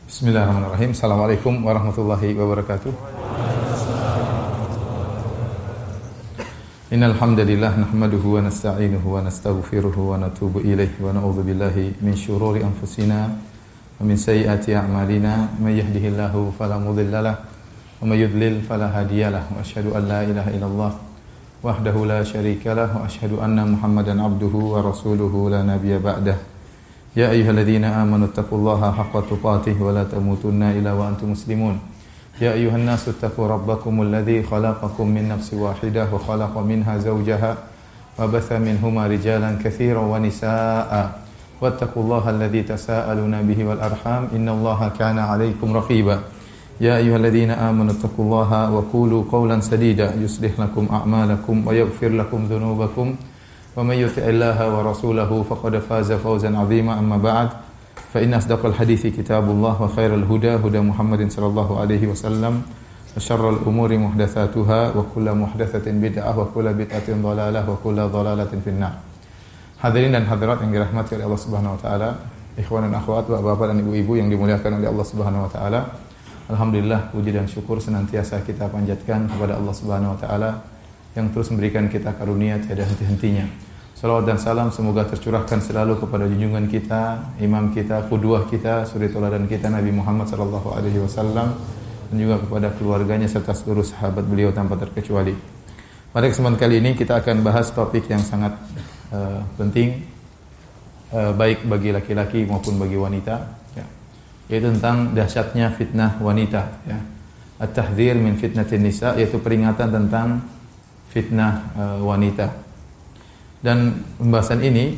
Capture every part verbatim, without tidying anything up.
Bismillahirrahmanirrahim. Assalamualaikum warahmatullahi wabarakatuh. Innal hamdalillah nahmaduhu wa nasta'inuhu wa nastaghfiruhu wa natubu ilaihi wa na'udzu billahi min shururi anfusina wa min sayyiati a'malina. May yahdihillahu fala mudilla lahu wa may yudlil fala hadiya lahu. Wa asyhadu an la ilaha illallah wahdahu la syarika lahu wa asyhadu anna Muhammadan abduhu wa rasuluhu la nabiyya ba'dahu. Ya ayyuhalladzina amanu taqullaha haqqa tuqatih wa la tamutunna illa wa antum muslimun. Ya ayyuhan nasu taqu rabbakumul ladzi khalaqakum min nafsin wahidah wa khalaqa minha zawjaha wa batha minhuma rijalan katsiran wa nisaa'a. Wattaqullaha alladzi tasaaluna bihi wal arham innallaha kana 'alaykum raqiba. Ya ayyuhalladzina amanu taqullaha wa qulu qawlan sadida yuslih lakum a'malakum wa yaghfir lakum dhunubakum. Wa may yuti'illaha wa rasulahu faqad faza fawzan 'azima. Amma ba'd, fa inna asdaqal hadithi kitabullah wa khairal huda huda Muhammadin sallallahu alaihi wasallam wa syarrul umuri muhdatsatuha wa kullu muhdatsatin bid'ah wa kullu bid'atin dhalalah wa kullu dhalalatin finnar. Hadirin dan hadirat yang dirahmati oleh Allah Subhanahu wa taala, ikhwan dan akhwat, bapak-bapak dan ibu-ibu yang dimuliakan oleh Allah Subhanahu wa taala. Alhamdulillah, puji dan syukur senantiasa kita panjatkan kepada Allah Subhanahu wa taala yang terus memberikan kita karunia tiada henti-hentinya. Salawat dan salam semoga tercurahkan selalu kepada junjungan kita, imam kita, qudwah kita, suri tauladan kita Nabi Muhammad sallallahu alaihi wasallam, dan juga kepada keluarganya serta seluruh sahabat beliau tanpa terkecuali. Pada kesempatan kali ini kita akan bahas topik yang sangat uh, penting, uh, baik bagi laki-laki maupun bagi wanita, ya, yaitu tentang dahsyatnya fitnah wanita, ya. At-tahdhir min fitnatin nisa, yaitu peringatan tentang fitnah uh, wanita. Dan pembahasan ini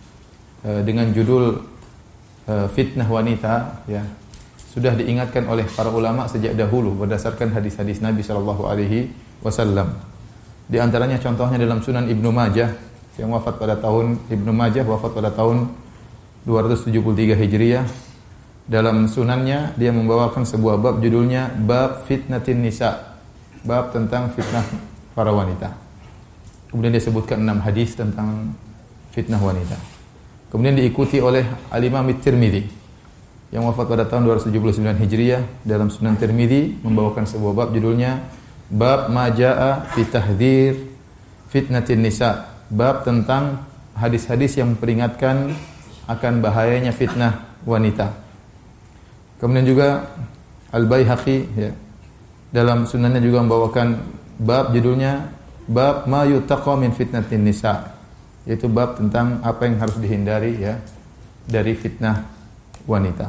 uh, dengan judul uh, fitnah wanita, ya, sudah diingatkan oleh para ulama sejak dahulu berdasarkan hadis-hadis Nabi sallallahu alaihi wasallam. Di antaranya contohnya dalam Sunan Ibnu Majah yang wafat pada tahun Ibnu Majah wafat pada tahun dua ratus tujuh puluh tiga Hijriah. Dalam sunannya dia membawakan sebuah bab judulnya Bab Fitnatin Nisa, bab tentang fitnah para wanita. Kemudian dia sebutkan enam hadis tentang fitnah wanita. Kemudian diikuti oleh Al-Imam At-Tirmidzi yang wafat pada tahun dua ratus tujuh puluh sembilan Hijriah. Dalam Sunan Tirmidzi membawakan sebuah bab judulnya Bab Ma Jaa'a fi Tahdhir Fitnatin Nisa, bab tentang hadis-hadis yang memperingatkan akan bahayanya fitnah wanita. Kemudian juga Al-Baihaqi, ya, dalam sunannya juga membawakan bab judulnya Bab Ma Yuttaqa min Fitnatin Nisa, yaitu bab tentang apa yang harus dihindari, ya, dari fitnah wanita.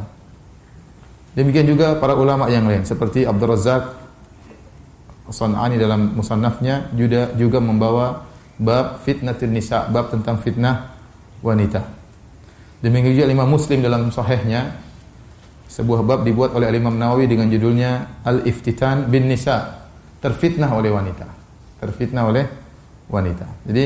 Demikian juga para ulama yang lain seperti Abdul Razzaq As-San'ani dalam musannafnya juga juga membawa bab Fitnatin Nisa, bab tentang fitnah wanita. Demikian juga Imam Muslim dalam sahihnya sebuah bab dibuat oleh Imam Nawawi dengan judulnya Al-Iftitan bin Nisa, terfitnah oleh wanita. terfitnah oleh wanita. Jadi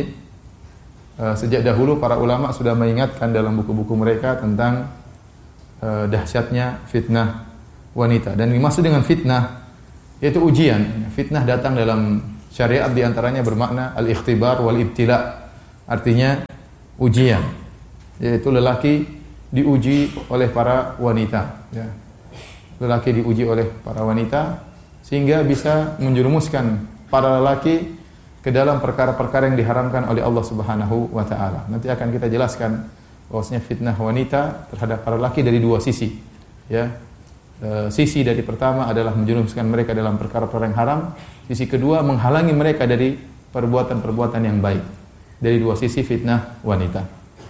uh, sejak dahulu para ulama sudah mengingatkan dalam buku-buku mereka tentang uh, dahsyatnya fitnah wanita. Dan dimaksud dengan fitnah yaitu ujian. Fitnah datang dalam syariat di antaranya bermakna al-ikhtibar wal ibtila. Artinya ujian. Yaitu lelaki diuji oleh para wanita, ya. Lelaki diuji oleh para wanita sehingga bisa menjerumuskan para lelaki ke dalam perkara-perkara yang diharamkan oleh Allah Subhanahu wa taala. Nanti akan kita jelaskan bahwasanya fitnah wanita terhadap para lelaki dari dua sisi, ya. E, sisi dari pertama adalah menjerumuskan mereka dalam perkara-perkara yang haram, sisi kedua menghalangi mereka dari perbuatan-perbuatan yang baik. Dari dua sisi fitnah wanita.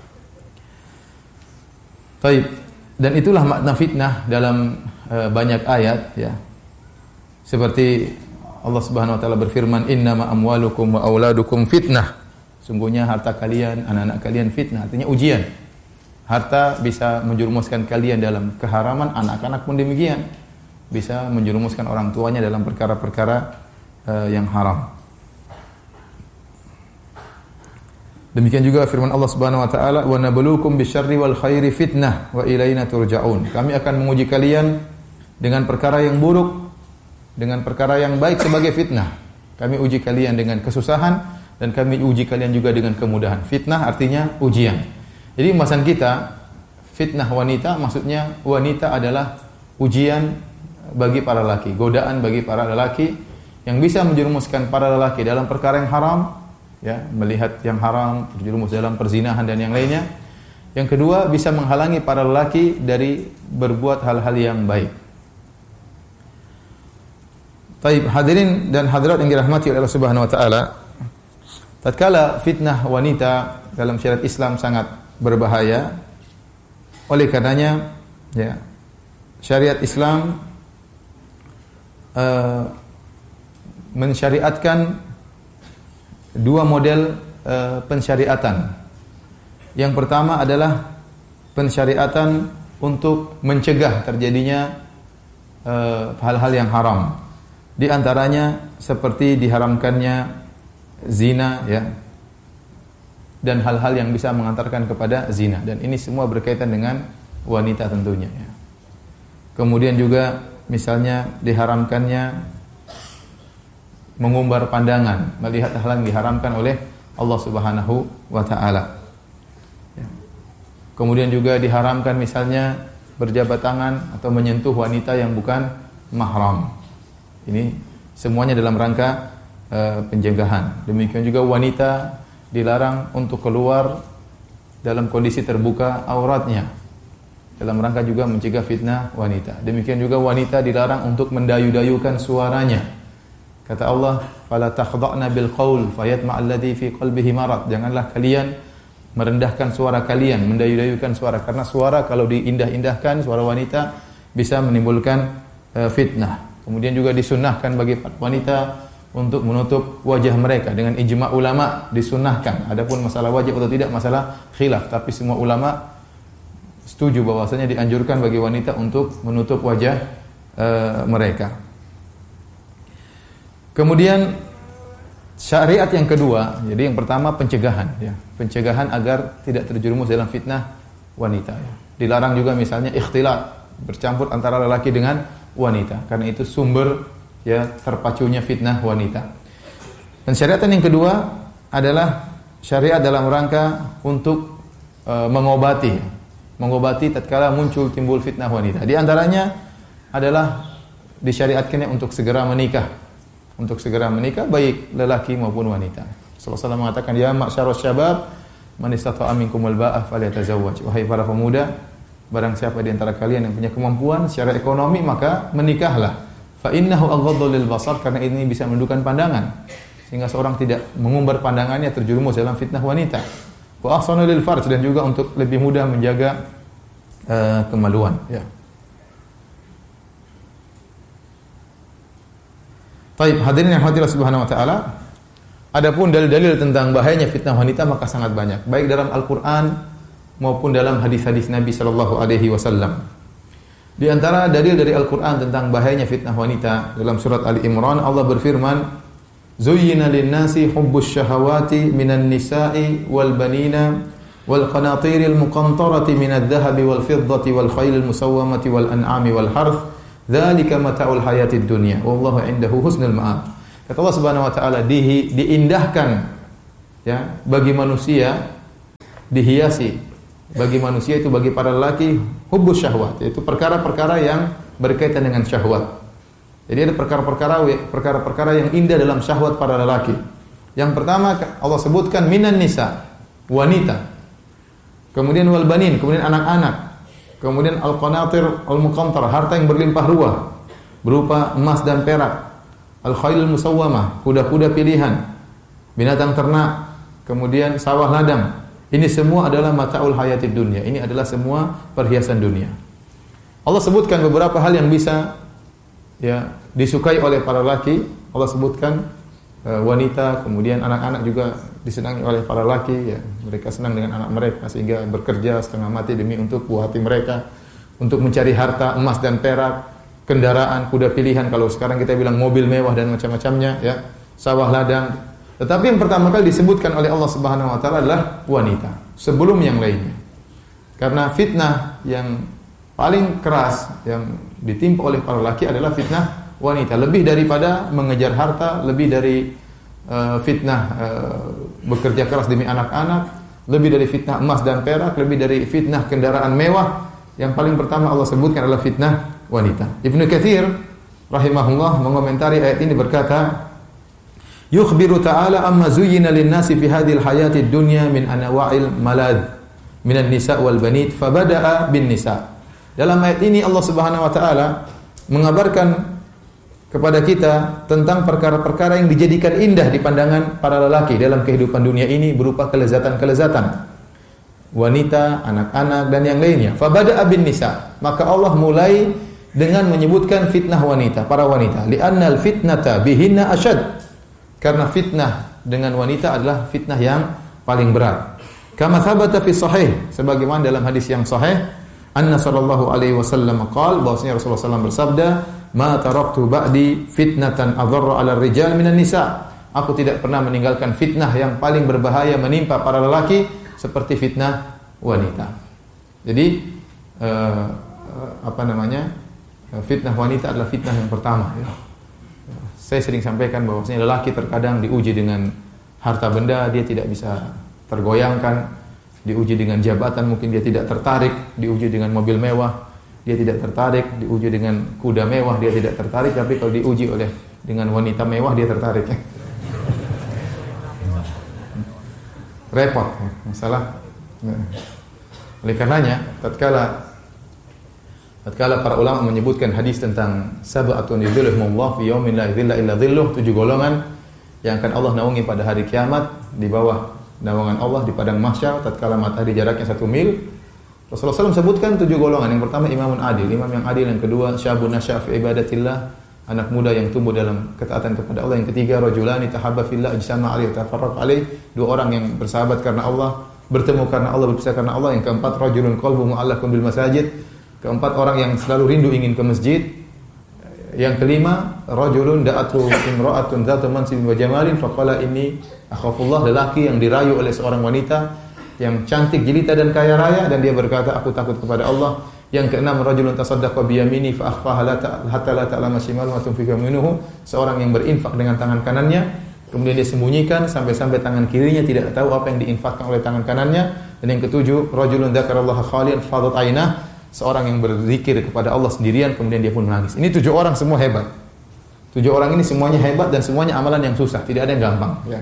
Baik, dan itulah makna fitnah dalam e, banyak ayat, ya. Seperti Allah Subhanahu wa taala berfirman, "Innama amwalukum wa auladukum fitnah." Sungguhnya harta kalian, anak-anak kalian fitnah, artinya ujian. Harta bisa menjerumuskan kalian dalam keharaman, anak-anak pun demikian. Bisa menjerumuskan orang tuanya dalam perkara-perkara uh, yang haram. Demikian juga firman Allah Subhanahu wa taala, "Wa nabluukum bisyarri wal khairi fitnah wa ilaina turja'un." Kami akan menguji kalian dengan perkara yang buruk, dengan perkara yang baik sebagai fitnah. Kami uji kalian dengan kesusahan dan kami uji kalian juga dengan kemudahan. Fitnah artinya ujian. Jadi pembahasan kita fitnah wanita, maksudnya wanita adalah ujian bagi para lelaki, godaan bagi para lelaki yang bisa menjerumuskan para lelaki dalam perkara yang haram, ya, melihat yang haram, terjerumus dalam perzinahan dan yang lainnya. Yang kedua, bisa menghalangi para lelaki dari berbuat hal-hal yang baik. Taib, hadirin dan hadirat yang dirahmati oleh Allah Subhanahu wa taala. Tatkala fitnah wanita dalam syariat Islam sangat berbahaya. Oleh karenanya, ya, syariat Islam uh, mensyariatkan dua model uh, pensyariatan. Yang pertama adalah pensyariatan untuk mencegah terjadinya uh, hal-hal yang haram. Di antaranya seperti diharamkannya zina, ya, dan hal-hal yang bisa mengantarkan kepada zina, dan ini semua berkaitan dengan wanita tentunya, ya. Kemudian juga misalnya diharamkannya mengumbar pandangan, melihat hal yang diharamkan oleh Allah Subhanahu wa taala. Ya. Kemudian juga diharamkan misalnya berjabat tangan atau menyentuh wanita yang bukan mahram. Ini semuanya dalam rangka uh, pencegahan. Demikian juga wanita dilarang untuk keluar dalam kondisi terbuka auratnya, dalam rangka juga mencegah fitnah wanita. Demikian juga wanita dilarang untuk mendayu-dayukan suaranya. Kata Allah, "Fala takhda'na bil qaul fayatma'a alladhi fi qalbihi marad." Janganlah kalian merendahkan suara kalian, mendayu-dayukan suara, karena suara kalau diindah-indahkan, suara wanita bisa menimbulkan uh, fitnah. Kemudian juga disunnahkan bagi wanita untuk menutup wajah mereka, dengan ijma' ulama disunnahkan. Adapun masalah wajib atau tidak masalah khilaf, tapi semua ulama setuju bahwasanya dianjurkan bagi wanita untuk menutup wajah uh, mereka. Kemudian syariat yang kedua, jadi yang pertama pencegahan, ya, pencegahan agar tidak terjerumus dalam fitnah wanita. Ya. Dilarang juga misalnya ikhtilat, bercampur antara lelaki dengan wanita, karena itu sumber, ya, terpacunya fitnah wanita. Dan syariatan yang kedua adalah syariat dalam rangka untuk e, mengobati, mengobati tatkala muncul timbul fitnah wanita. Di antaranya adalah disyariatkannya untuk segera menikah, untuk segera menikah baik lelaki maupun wanita. Rasulullah shallallahu alaihi wasallam mengatakan, "Ya ma'syarus syabab, man istata'a minkumul ba'ah falyatazawwaj." Wahai para pemuda, barang siapa di antara kalian yang punya kemampuan secara ekonomi, maka menikahlah. Fa innahu aghaddu lil basar, karena ini bisa menundukkan pandangan, sehingga seorang tidak mengumbar pandangannya terjerumus dalam fitnah wanita. Wa ahsanu lil farj, dan juga untuk lebih mudah menjaga uh, kemaluan, ya. Baik, hadirin yang hadir Subhanahu wa taala. Adapun dalil-dalil tentang bahayanya fitnah wanita maka sangat banyak, baik dalam Al-Qur'an maupun dalam hadis-hadis Nabi sallallahu alaihi wasallam. Di antara dalil dari Al-Qur'an tentang bahayanya fitnah wanita, dalam surat Ali Imran Allah berfirman, "Zuyyina lin-nasi hubbus syahawati minan nisa'i wal banina wal qanatiril muqantarati minadh dhahabi wal fiddati wal khailil musawwamati wal an'ami wal harth, dzalika mata'ul hayatid dunya wallahu 'indahu husnul ma'ab." Kata Allah Subhanahu wa taala, di, diindahkan, ya, bagi manusia, dihiasi bagi manusia itu, bagi para lelaki, hubbus syahwat, yaitu perkara-perkara yang berkaitan dengan syahwat. Jadi ada perkara-perkara perkara-perkara yang indah dalam syahwat para lelaki. Yang pertama Allah sebutkan minan nisa, wanita. Kemudian wal banin, kemudian anak-anak. Kemudian al-qanatir al-muqantar, harta yang berlimpah ruah berupa emas dan perak. Al-khailul musawwamah, kuda-kuda pilihan, binatang ternak, kemudian sawah ladang. Ini semua adalah mata'ul hayatid dunya. Ini adalah semua perhiasan dunia. Allah sebutkan beberapa hal yang bisa, ya, disukai oleh para laki. Allah sebutkan uh, wanita, kemudian anak-anak juga disenangi oleh para laki, ya. Mereka senang dengan anak mereka sehingga bekerja setengah mati demi untuk buah hati mereka, untuk mencari harta, emas dan perak, kendaraan, kuda pilihan, kalau sekarang kita bilang mobil mewah dan macam-macamnya, ya, sawah ladang. Tetapi yang pertama kali disebutkan oleh Allah Subhanahu wa taala adalah wanita sebelum yang lainnya. Karena fitnah yang paling keras yang ditimpa oleh para laki adalah fitnah wanita, lebih daripada mengejar harta, lebih dari uh, fitnah uh, bekerja keras demi anak-anak, lebih dari fitnah emas dan perak, lebih dari fitnah kendaraan mewah. Yang paling pertama Allah sebutkan adalah fitnah wanita. Ibnu Katsir rahimahullah mengomentari ayat ini berkata, yukhbiru ta'ala amma zuyyina lin-nasi fi hadhil hayatid dunya min anwa'il malad minan nisa wal banit fabada'a bin nisa. Dalam ayat ini Allah Subhanahu wa taala mengabarkan kepada kita tentang perkara-perkara yang dijadikan indah di pandangan para lelaki dalam kehidupan dunia ini berupa kelezatan-kelezatan wanita, anak-anak dan yang lainnya. Fabada'a bin nisa, maka Allah mulai dengan menyebutkan fitnah wanita, para wanita. Li'annal fitnata bihinna asyad. Karena fitnah dengan wanita adalah fitnah yang paling berat. Kama thabata fi sahih, sebagaimana dalam hadis yang sahih, anna sallallahu alaihi wasallam qaal, bahwasanya Rasulullah sallallahu alaihi wasallam bersabda, ma taraktu ba'di fitnatan adharra 'ala ar-rijal minan nisa. Aku tidak pernah meninggalkan fitnah yang paling berbahaya menimpa para lelaki seperti fitnah wanita. Jadi uh, apa namanya? Fitnah wanita adalah fitnah yang pertama, ya. Saya sering sampaikan bahwasanya lelaki terkadang diuji dengan harta benda, dia tidak bisa tergoyangkan, diuji dengan jabatan, mungkin dia tidak tertarik, diuji dengan mobil mewah, dia tidak tertarik, diuji dengan kuda mewah, dia tidak tertarik, tapi kalau diuji oleh dengan wanita mewah, dia tertarik. Repot, masalah. Oleh karenanya, tatkala tatkala para ulama menyebutkan hadis tentang sab'atun yudhilluhumullah fi yaumin la yudhilla illa dhilluh, tujuh golongan yang akan Allah naungi pada hari kiamat di bawah naungan Allah di padang mahsyar tatkala matahari jaraknya satu mil. Rasulullah shallallahu alaihi wasallam sebutkan tujuh golongan. Yang pertama imamun adil, imam yang adil. Yang kedua syabun nasya' fi ibadatillah, anak muda yang tumbuh dalam ketaatan kepada Allah. Yang ketiga rajulani tahabba fillah ijtama'a alaihi tafarraq alaihi, dua orang yang bersahabat karena Allah, bertemu karena Allah, berpisah karena Allah. Yang keempat rajulun qalbuhu mu'allaqun bil masajid, keempat orang yang selalu rindu ingin ke masjid. Yang kelima rajulun da'atu imra'atun dzatu mansibin wa jamalin faqala inni akhafullah, lelaki yang dirayu oleh seorang wanita yang cantik, jelita dan kaya raya dan dia berkata aku takut kepada Allah. Yang keenam rajulun tasaddaqa bi yamini fa akhfaha hatta la ta'lama shimaluhu ma tunfiqu yaminuhu, seorang yang berinfak dengan tangan kanannya kemudian dia sembunyikan sampai-sampai tangan kirinya tidak tahu apa yang diinfakkan oleh tangan kanannya. Dan yang ketujuh rajulun dzakarallaha khalian fadat ainah, seorang yang berzikir kepada Allah sendirian kemudian dia pun menangis. Ini tujuh orang semua hebat. Tujuh orang ini semuanya hebat dan semuanya amalan yang susah, tidak ada yang gampang, ya.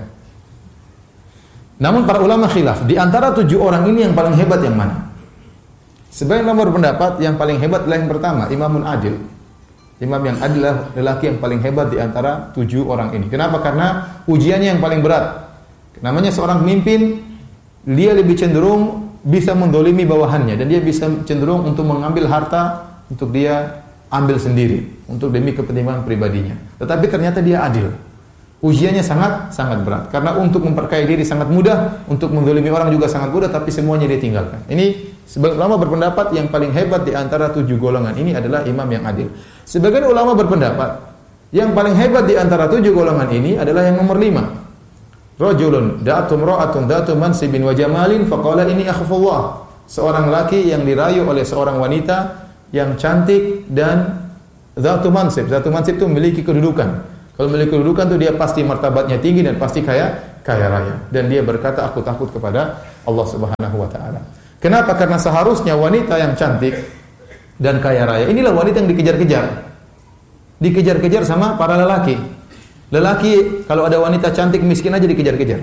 Namun para ulama khilaf, di antara tujuh orang ini yang paling hebat yang mana? Sebagian ulama berpendapat yang paling hebat adalah yang pertama, imamun adil. Imam yang adil adalah lelaki yang paling hebat di antara tujuh orang ini. Kenapa? Karena ujiannya yang paling berat. Namanya seorang pemimpin, dia lebih cenderung bisa mendolimi bawahannya dan dia bisa cenderung untuk mengambil harta untuk dia ambil sendiri untuk demi kepentingan pribadinya. Tetapi ternyata dia adil. Ujiannya sangat sangat berat karena untuk memperkaya diri sangat mudah, untuk mendolimi orang juga sangat mudah, tapi semuanya dia tinggalkan. Ini sebagian ulama berpendapat yang paling hebat di antara tujuh golongan ini adalah imam yang adil. Sebagian ulama berpendapat yang paling hebat di antara tujuh golongan ini adalah yang nomor lima. Rajulun da'atu imra'atun da'atu mansibin wa jamalin faqala inni akhafullah, seorang laki yang dirayu oleh seorang wanita yang cantik dan dzatu mansib. Dzatu mansib itu memiliki kedudukan. Kalau memiliki kedudukan itu dia pasti martabatnya tinggi dan pasti kaya kaya raya. Dan dia berkata aku takut kepada Allah Subhanahu wa taala. Kenapa? Karena seharusnya wanita yang cantik dan kaya raya inilah wanita yang dikejar-kejar. Dikejar-kejar sama para lelaki. Lelaki kalau ada wanita cantik miskin aja dikejar-kejar.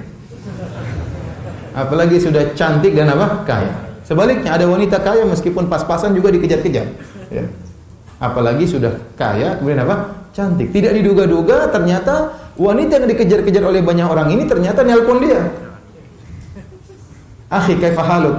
Apalagi sudah cantik dan apa? Kaya. Sebaliknya ada wanita kaya meskipun pas-pasan juga dikejar-kejar, ya. Apalagi sudah kaya kemudian apa? Cantik. Tidak diduga-duga ternyata wanita yang dikejar-kejar oleh banyak orang ini ternyata nelpon dia. Akhi kaifa haluk?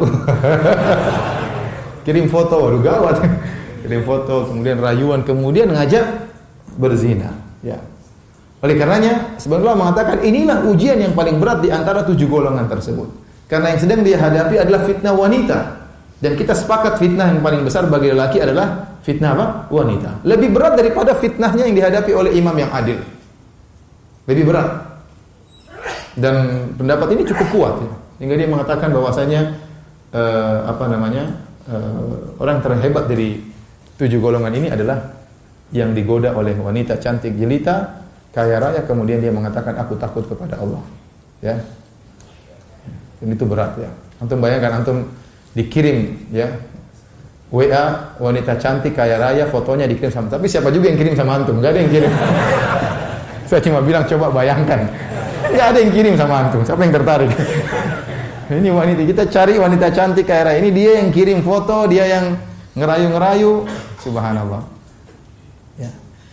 Kirim foto, waduh gawat. Kirim foto, kemudian rayuan, kemudian ngajak berzina, ya. Oleh karenanya sebagian ulama mengatakan inilah ujian yang paling berat di antara tujuh golongan tersebut. Karena yang sedang dia hadapi adalah fitnah wanita. Dan kita sepakat fitnah yang paling besar bagi lelaki adalah fitnah apa? Wanita. Lebih berat daripada fitnahnya yang dihadapi oleh imam yang adil. Lebih berat. Dan pendapat ini cukup kuat, ya. Hingga dia mengatakan bahwasanya uh, apa namanya? Uh, orang terhebat dari tujuh golongan ini adalah yang digoda oleh wanita cantik jelita, kaya raya, kemudian dia mengatakan aku takut kepada Allah, ya. Dan itu berat, ya. Antum bayangkan antum dikirim, ya, W A wanita cantik kaya raya, fotonya dikirim sama. Tapi siapa juga yang kirim sama antum? Enggak ada yang kirim. Saya cuma bilang coba bayangkan. Enggak ada yang kirim sama antum. Siapa yang tertarik? Ini wanita, kita cari wanita cantik kaya raya. Ini dia yang kirim foto, dia yang ngerayu-ngerayu. Subhanallah. Ya.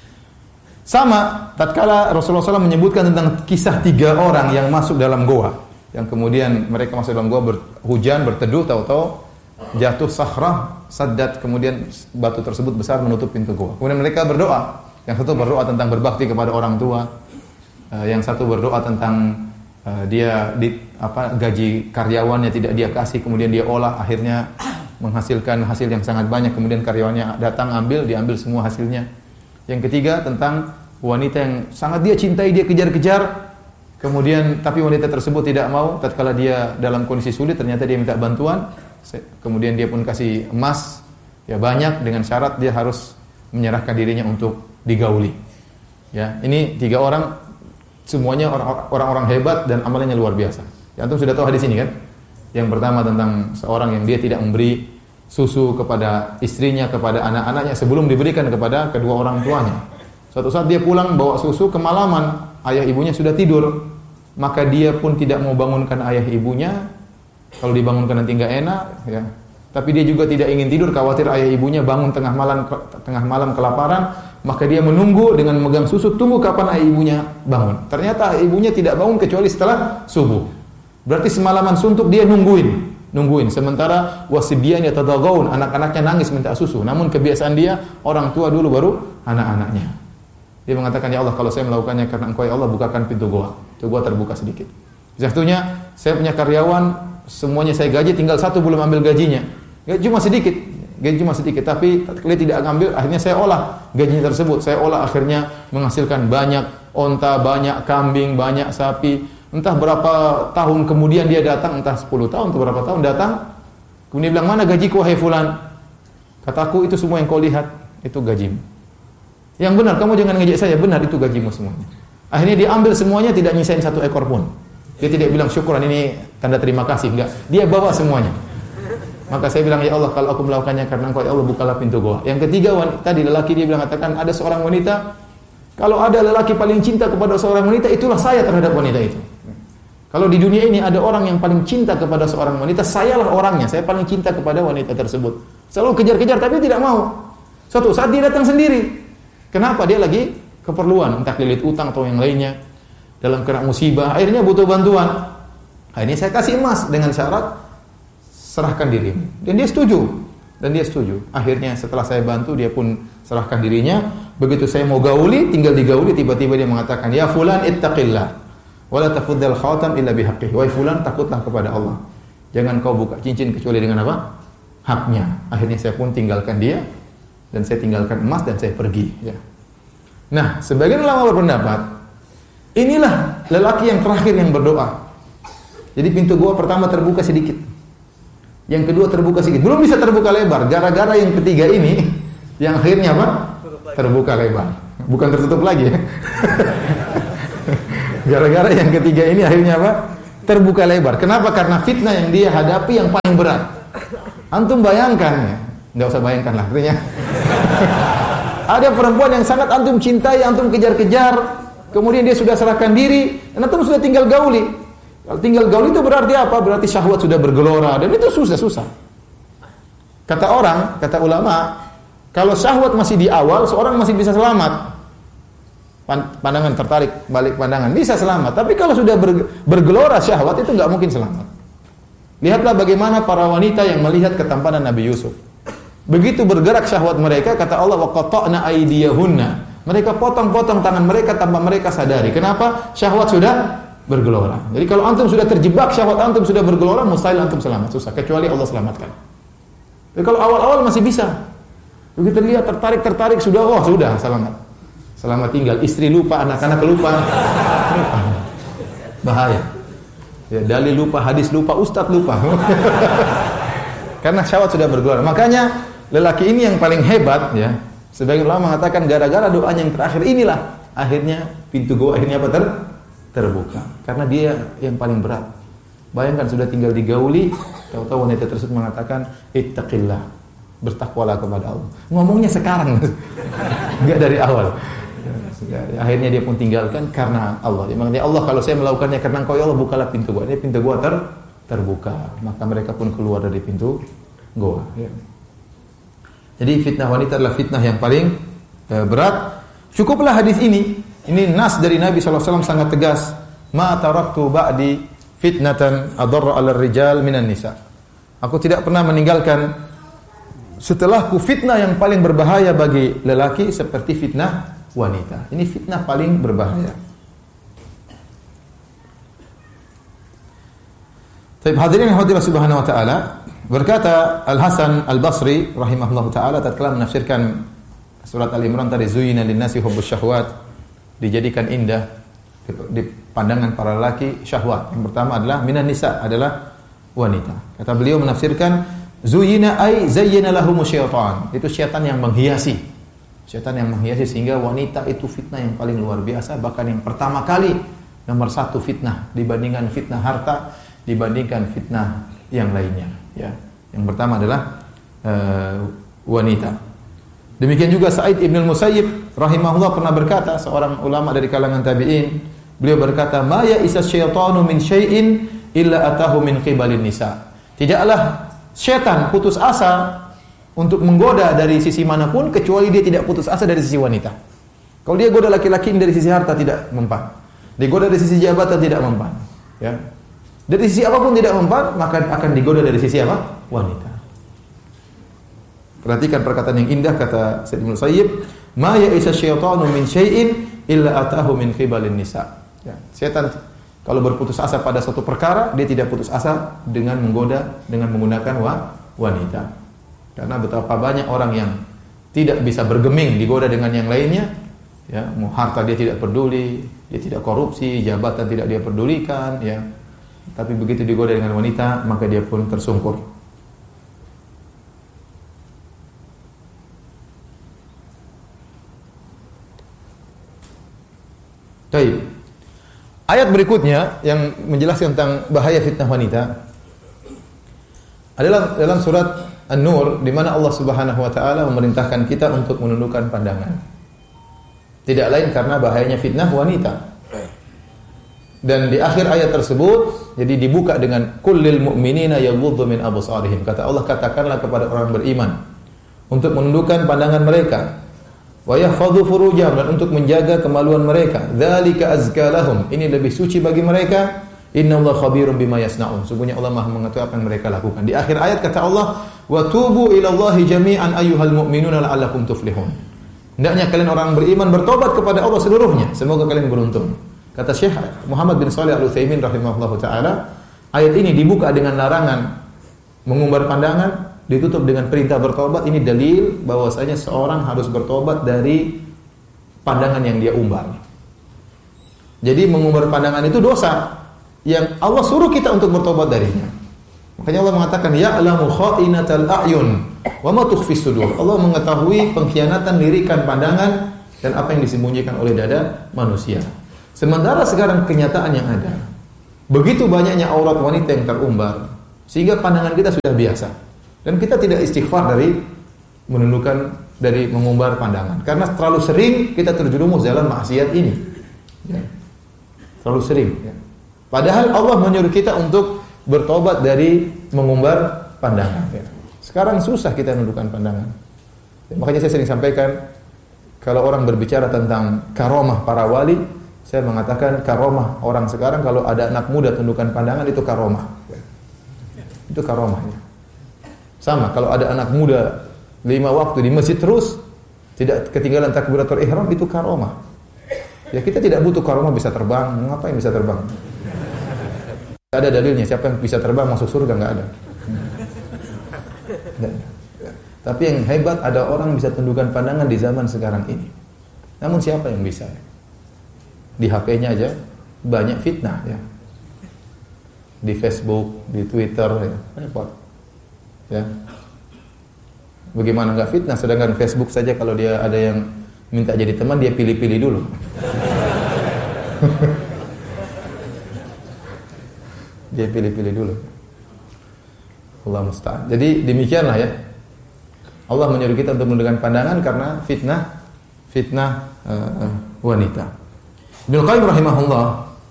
Sama, tatkala Rasulullah shallallahu alaihi wasallam menyebutkan tentang kisah tiga orang yang masuk dalam goa, yang kemudian mereka masuk dalam goa, berhujan, berteduh, tahu-tahu jatuh sakhrah, saddat, kemudian batu tersebut besar menutup pintu goa. Kemudian mereka berdoa. Yang satu berdoa tentang berbakti kepada orang tua, yang satu berdoa tentang uh, dia di, apa, gaji karyawannya tidak dia kasih, kemudian dia olah, akhirnya menghasilkan hasil yang sangat banyak, kemudian karyawannya datang ambil, diambil semua hasilnya. Yang ketiga tentang wanita yang sangat dia cintai, dia kejar-kejar, kemudian tapi wanita tersebut tidak mau, tatkala dia dalam kondisi sulit ternyata dia minta bantuan, kemudian dia pun kasih emas ya banyak dengan syarat dia harus menyerahkan dirinya untuk digauli. Ya, ini tiga orang semuanya orang-orang hebat dan amalnya luar biasa. Ya, antum sudah tahu hadis ini kan? Yang pertama tentang seorang yang dia tidak memberi susu kepada istrinya, kepada anak-anaknya sebelum diberikan kepada kedua orang tuanya. Suatu saat dia pulang bawa susu, kemalaman, ayah ibunya sudah tidur. Maka dia pun tidak mau bangunkan ayah ibunya. Kalau dibangunkan nanti enggak enak, ya. Tapi dia juga tidak ingin tidur, khawatir ayah ibunya bangun tengah malam tengah malam kelaparan, maka dia menunggu dengan memegang susu, tunggu kapan ayah ibunya bangun. Ternyata ayah ibunya tidak bangun kecuali setelah subuh. Berarti semalaman suntuk dia nungguin, nungguin. Sementara wasibyan yatadaghaun, anak-anaknya nangis minta susu. Namun kebiasaan dia orang tua dulu baru anak-anaknya. Dia mengatakan, ya Allah, kalau saya melakukannya karena Engkau ya Allah, bukakan pintu goa. Pintu goa terbuka sedikit. Satunya, saya punya karyawan, semuanya saya gaji, tinggal satu belum ambil gajinya. Gaji cuma sedikit, gaji cuma sedikit, tapi dia tidak ambil, akhirnya saya olah gajinya tersebut. Saya olah akhirnya menghasilkan banyak onta, banyak kambing, banyak sapi. Entah berapa tahun kemudian dia datang, entah sepuluh tahun atau berapa tahun datang. Kemudian dia bilang, mana gajiku wahai fulan? Kataku, itu semua yang kau lihat, itu gajimu. Yang benar, kamu jangan ngejek saya, benar itu gajimu semuanya. Akhirnya dia ambil semuanya, tidak nyisain satu ekor pun. Dia tidak bilang syukuran, ini tanda terima kasih, enggak. Dia bawa semuanya. Maka saya bilang, ya Allah, kalau aku melakukannya karena Engkau ya Allah, bukalah pintu goa. Yang ketiga, wanita, tadi lelaki dia bilang, katakan ada seorang wanita, kalau ada lelaki paling cinta kepada seorang wanita, itulah saya terhadap wanita itu. Kalau di dunia ini ada orang yang paling cinta kepada seorang wanita, sayalah orangnya, saya paling cinta kepada wanita tersebut. Selalu kejar-kejar tapi tidak mau. Suatu saat dia datang sendiri. Kenapa? Dia lagi keperluan, entah lilit utang atau yang lainnya, dalam kena musibah, akhirnya butuh bantuan. Akhirnya saya kasih emas dengan syarat serahkan dirimu. Dan dia setuju. Dan dia setuju. Akhirnya setelah saya bantu, dia pun serahkan dirinya. Begitu saya mau gauli, tinggal digauli, tiba-tiba dia mengatakan, ya fulan ittaqillah, wala tafuddal khatam illa bihaqqihi. Wahai fulan, takutlah kepada Allah. Jangan kau buka cincin kecuali dengan apa? Haknya. Akhirnya saya pun tinggalkan dia. Dan saya tinggalkan emas dan saya pergi. Ya. Nah, sebagian ulama berpendapat, inilah lelaki yang terakhir yang berdoa. Jadi pintu gua pertama terbuka sedikit. Yang kedua terbuka sedikit. Belum bisa terbuka lebar. Gara-gara yang ketiga ini, yang akhirnya apa? Terbuka lebar. Bukan tertutup lagi ya. Gara-gara yang ketiga ini akhirnya apa? Terbuka lebar. Kenapa? Karena fitnah yang dia hadapi yang paling berat. Antum bayangkan ya. Nggak usah bayangkan lah. Artinya ada perempuan yang sangat antum cintai, antum kejar-kejar, kemudian dia sudah serahkan diri, dan antum sudah tinggal gauli. Kalau tinggal gauli itu berarti apa? Berarti syahwat sudah bergelora, dan itu susah-susah. Kata orang, kata ulama, kalau syahwat masih di awal, seorang masih bisa selamat. Pandangan tertarik, balik pandangan, bisa selamat. Tapi kalau sudah bergelora syahwat, itu nggak mungkin selamat. Lihatlah bagaimana para wanita yang melihat ketampanan Nabi Yusuf. Begitu bergerak syahwat mereka, kata Allah, wa qata'na aydiyahunna. Mereka potong-potong tangan mereka tanpa mereka sadari. Kenapa? Syahwat sudah bergelora. Jadi kalau antum sudah terjebak, syahwat antum sudah bergelora, mustahil antum selamat, susah, kecuali Allah selamatkan. Jadi kalau awal-awal masih bisa. Begitu lihat tertarik-tertarik sudah, oh sudah selamat. Selamat tinggal, istri lupa, anak-anak lupa. Bahaya. Ya, dalil lupa, hadis lupa, ustaz lupa. Karena syahwat sudah bergelora. Makanya lelaki ini yang paling hebat ya. Sebagian ulama mengatakan gara-gara doanya yang terakhir inilah akhirnya pintu goa akhirnya apa ter terbuka. Karena dia yang paling berat. Bayangkan sudah tinggal digauli, tahu-tahu wanita tersebut mengatakan ittaqillah. bertakwalah kepada Allah. Ngomongnya sekarang, enggak dari awal. Akhirnya dia pun tinggalkan karena Allah. Dia mengatakan, Allah kalau saya melakukannya karena Engkau ya Allah, bukalah pintu gua. Ini pintu gua ter terbuka. Maka mereka pun keluar dari pintu gua. Ya. Jadi fitnah wanita adalah fitnah yang paling eh, berat. Cukuplah hadis ini. Ini nas dari Nabi shallallahu alaihi wasallam sangat tegas. Ma taraktu ba'di fitnatan adarra 'alal rijal minan nisa. Aku tidak pernah meninggalkan setelahku fitnah yang paling berbahaya bagi lelaki seperti fitnah wanita. Ini fitnah paling berbahaya. Baik, hadirin yang Allah Subhanahu wa taala, berkata Al-Hasan Al-Basri rahimahullahu taala tatkala menafsirkan surat Al-Imran tadi, zuyina lin-nasi hubbus syahwat, dijadikan indah di pandangan para lelaki syahwat. Yang pertama adalah minan nisa, adalah wanita. Kata beliau menafsirkan zuyina ay zayyana lahumu syaitan. Itu syaitan yang menghiasi. Syaitan yang menghiasi sehingga wanita itu fitnah yang paling luar biasa, bahkan yang pertama kali nomor satu fitnah dibandingkan fitnah harta, dibandingkan fitnah yang lainnya, ya. Yang pertama adalah uh, wanita. Demikian juga Sa'id Ibn al-Musayyib rahimahullah pernah berkata, seorang ulama dari kalangan tabi'in, beliau berkata, "Ma ya'isa syaitanu min syai'in illa atahu min qibalin nisa." Tidaklah syaitan putus asa untuk menggoda dari sisi manapun kecuali dia tidak putus asa dari sisi wanita. Kalau dia goda laki-laki dari sisi harta tidak mempan. Dia goda dari sisi jabatan tidak mempan, ya. Dari sisi apapun tidak mempan, maka akan digoda dari sisi apa? Wanita. Perhatikan perkataan yang indah kata Sa'id bin Musayyib, "Ma ya'isa syaitanu min syai'in illa atahu min qibalin nisa." Ya, setan kalau berputus asa pada suatu perkara, dia tidak putus asa dengan menggoda dengan menggunakan wa, wanita. Karena betapa banyak orang yang tidak bisa bergeming digoda dengan yang lainnya, ya, mau harta dia tidak peduli, dia tidak korupsi, jabatan tidak dia pedulikan, ya. Tapi begitu digoda dengan wanita, maka dia pun tersungkur. Baik. Ayat berikutnya yang menjelaskan tentang bahaya fitnah wanita adalah dalam surat An-Nur, di mana Allah Subhanahu wa taala memerintahkan kita untuk menundukkan pandangan. Tidak lain karena bahayanya fitnah wanita. Dan di akhir ayat tersebut jadi dibuka dengan kullil mu'minina yaghuddu min absarihim. Kata Allah, katakanlah kepada orang beriman untuk menundukkan pandangan mereka. Wa yahfadhu furujahum, dan untuk menjaga kemaluan mereka. Dzalika azka lahum, ini lebih suci bagi mereka. Innallaha khabirum bima yasnaun, sungguhnya Allah Maha mengetahui apa yang mereka lakukan. Di akhir ayat kata Allah, wa tubu ilallahi jami'an ayyuhal mu'minuna la'allakum tuflihun. Hendaknya kalian orang beriman bertobat kepada Allah seluruhnya, semoga kalian beruntung. Kata Syekh Muhammad bin Shalih Al-Utsaimin rahimahullahu taala, ayat ini dibuka dengan larangan mengumbar pandangan, ditutup dengan perintah bertobat. Ini dalil bahwasanya seorang harus bertobat dari pandangan yang dia umbar. Jadi mengumbar pandangan itu dosa yang Allah suruh kita untuk bertobat darinya. Makanya Allah mengatakan ya'lamu kha'inatal a'yun wa ma tukhfis sudur. Allah mengetahui pengkhianatan lirikan pandangan dan apa yang disembunyikan oleh dada manusia. Sementara sekarang kenyataan yang ada, begitu banyaknya aurat wanita yang terumbar sehingga pandangan kita sudah biasa. Dan kita tidak istighfar dari menundukkan, dari mengumbar pandangan. Karena terlalu sering kita terjerumus dalam maksiat ini. Ya. Terlalu sering. Ya. Padahal Allah menyuruh kita untuk bertobat dari mengumbar pandangan. Ya. Sekarang susah kita menundukkan pandangan. Ya, makanya saya sering sampaikan, kalau orang berbicara tentang karomah para wali, saya mengatakan karomah orang sekarang kalau ada anak muda tundukkan pandangan itu karomah. Ya. Itu karomahnya. Sama, kalau ada anak muda lima waktu di masjid terus, tidak ketinggalan takbiratul ihram, itu karomah. Ya, kita tidak butuh karomah bisa terbang. Ngapain bisa terbang? Tidak ada dalilnya. Siapa yang bisa terbang masuk surga? Nggak ada. Nggak ada. Tapi yang hebat ada orang bisa tundukkan pandangan di zaman sekarang ini. Namun siapa yang bisa? Di H P-nya aja banyak fitnah, ya. Di Facebook, di Twitter, ya. Repot. Ya. Bagaimana enggak fitnah? Sedangkan Facebook saja kalau dia ada yang minta jadi teman, dia pilih-pilih dulu. Dia pilih-pilih dulu. Allah musta'an. Jadi demikianlah ya. Allah menyuruh kita untuk menundukkan pandangan karena fitnah fitnah uh, uh, wanita. Ibnu Qayyim rahimahullah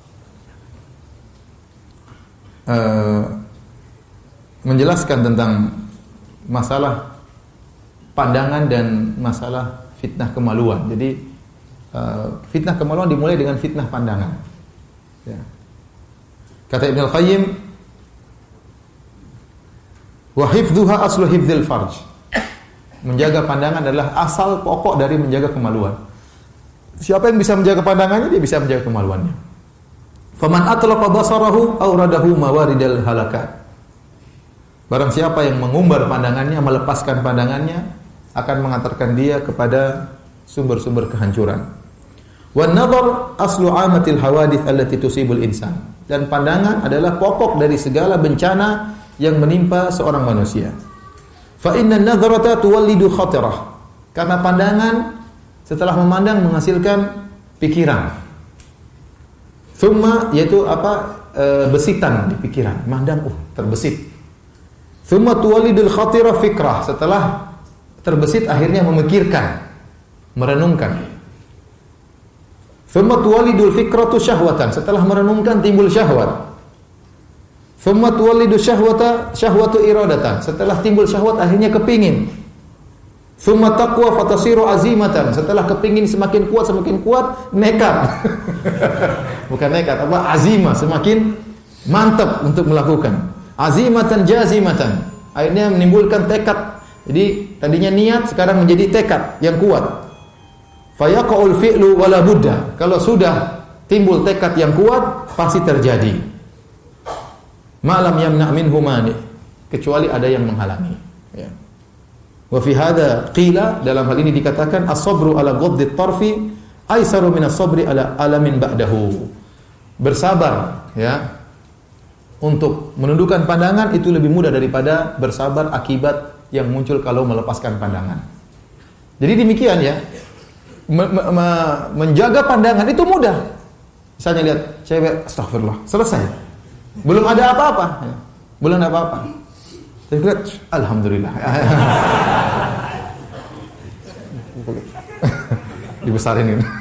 uh, menjelaskan tentang masalah pandangan dan masalah fitnah kemaluan. Jadi uh, fitnah kemaluan dimulai dengan fitnah pandangan. Ya. Kata Ibnu Qayyim, wa hifdzuha aslu hifdzil farj. Menjaga pandangan adalah asal pokok dari menjaga kemaluan. Siapa yang bisa menjaga pandangannya, dia bisa menjaga kemaluannya. Faman atlaqa basarahu awradahu mawaridal halakat. Barang siapa yang mengumbar pandangannya, melepaskan pandangannya, akan mengantarkan dia kepada sumber-sumber kehancuran. Wan nadhar aslu amatil hawadits allati tusibul insan. Dan pandangan adalah pokok dari segala bencana yang menimpa seorang manusia. Fa inna an-nadhrata tuwallidu khatirah. Karena pandangan setelah memandang menghasilkan pikiran. Thumma yaitu apa? E, besitan di pikiran. Mandang, uh, terbesit. Thumma tuwallidul khatirah fikrah. Setelah terbesit akhirnya memikirkan, merenungkan. Thumma tuwallidul fikratu syahwatan. Setelah merenungkan timbul syahwat. Thumma tuwallidu syahwata syahwatu iradatan. Setelah timbul syahwat akhirnya kepingin. Thumma taqwa fatasiru azimatan. Setelah kepingin semakin kuat semakin kuat nekat. Bukan nekat, apa azimah, semakin mantap untuk melakukan. Azimatan jazimatan. Akhirnya menimbulkan tekad. Jadi tadinya niat sekarang menjadi tekad yang kuat. Fayaqul fi'lu wala budda. Kalau sudah timbul tekad yang kuat pasti terjadi. Ma'lam yamna' minhu mani, kecuali ada yang menghalangi, ya. Wa fi hadza qila, dalam hal ini dikatakan as-sabru ala ghadd at-tarfi aisaru min as-sabri ala alamin ba'dahu. Bersabar, ya, untuk menundukkan pandangan itu lebih mudah daripada bersabar akibat yang muncul kalau melepaskan pandangan. Jadi demikian, ya. Me- me- menjaga pandangan itu mudah. Misalnya lihat cewek, astagfirullah, selesai. Belum ada apa-apa, ya. Belum ada apa-apa. Saya kira, alhamdulillah. Dibesarin ini.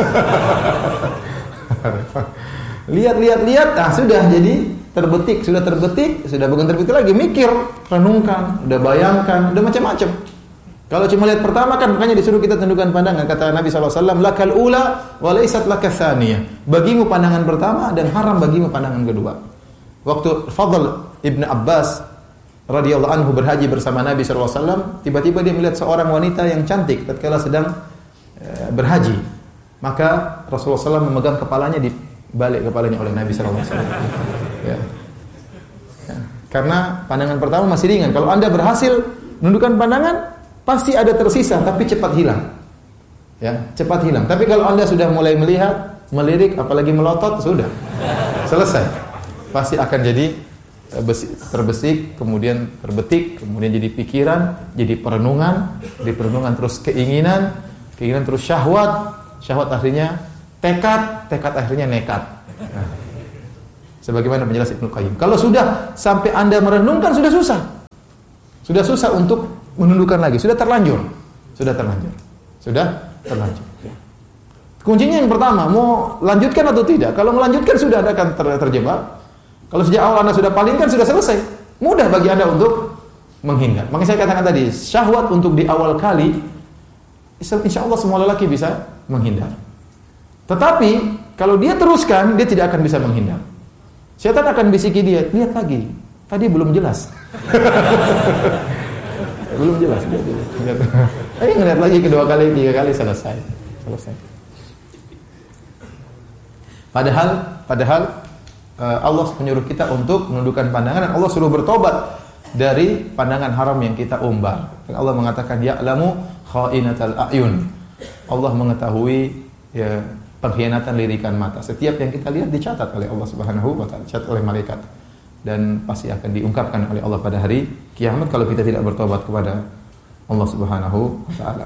Lihat, lihat, lihat, ah sudah jadi terbetik, sudah terbetik, sudah bukan terbetik lagi, mikir, renungkan, udah bayangkan, udah macam-macam. Kalau cuma lihat pertama kan makanya disuruh kita tundukkan pandangan. Kata Nabi sallallahu alaihi wasallam, lakal ula wa laysat lakas tsaniyah. Bagimu pandangan pertama dan haram bagimu pandangan kedua. Waktu Fadl Ibn Abbas radhiyallahu anhu berhaji bersama Nabi sallallahu alaihi wasallam, tiba-tiba dia melihat seorang wanita yang cantik tatkala sedang e, berhaji. Maka Rasulullah sallallahu alaihi wasallam memegang kepalanya, dibalik kepalanya oleh Nabi sallallahu alaihi wasallam. Ya. Ya. Karena pandangan pertama masih ringan. Kalau Anda berhasil menundukkan pandangan, pasti ada tersisa tapi cepat hilang. Ya, cepat hilang. Tapi kalau Anda sudah mulai melihat, melirik, apalagi melotot, sudah selesai. Pasti akan jadi terbesik, kemudian terbetik, kemudian jadi pikiran, jadi perenungan, jadi perenungan terus keinginan, keinginan terus syahwat, syahwat akhirnya tekad, tekad akhirnya nekat. Nah, sebagaimana penjelasan Ibnu Qayyim. Kalau sudah sampai Anda merenungkan sudah susah. Sudah susah untuk menundukkan lagi, sudah terlanjur. Sudah terlanjur. Sudah terlanjur. Kuncinya yang pertama, mau lanjutkan atau tidak? Kalau melanjutkan sudah Anda akan ter- terjebak. Kalau sejak awal Anda sudah palingkan sudah selesai. Mudah bagi Anda untuk menghindar. Makanya saya katakan tadi, syahwat untuk di awal kali insya Allah semua lelaki bisa menghindar. Tetapi kalau dia teruskan, dia tidak akan bisa menghindar. Syaitan akan bisiki dia, lihat lagi. Tadi belum jelas. belum jelas. Ayo ngeliat lagi kedua kali, tiga kali, selesai. Selesai. Padahal, padahal Allah menyuruh kita untuk menundukkan pandangan dan Allah suruh bertobat dari pandangan haram yang kita umbar. Dan Allah mengatakan ya'lamu kha'inatal a'yun. Allah mengetahui ya, pengkhianatan lirikan mata. Setiap yang kita lihat dicatat oleh Allah Subhanahu wa taala, dicatat oleh malaikat dan pasti akan diungkapkan oleh Allah pada hari kiamat kalau kita tidak bertobat kepada Allah Subhanahu wa taala.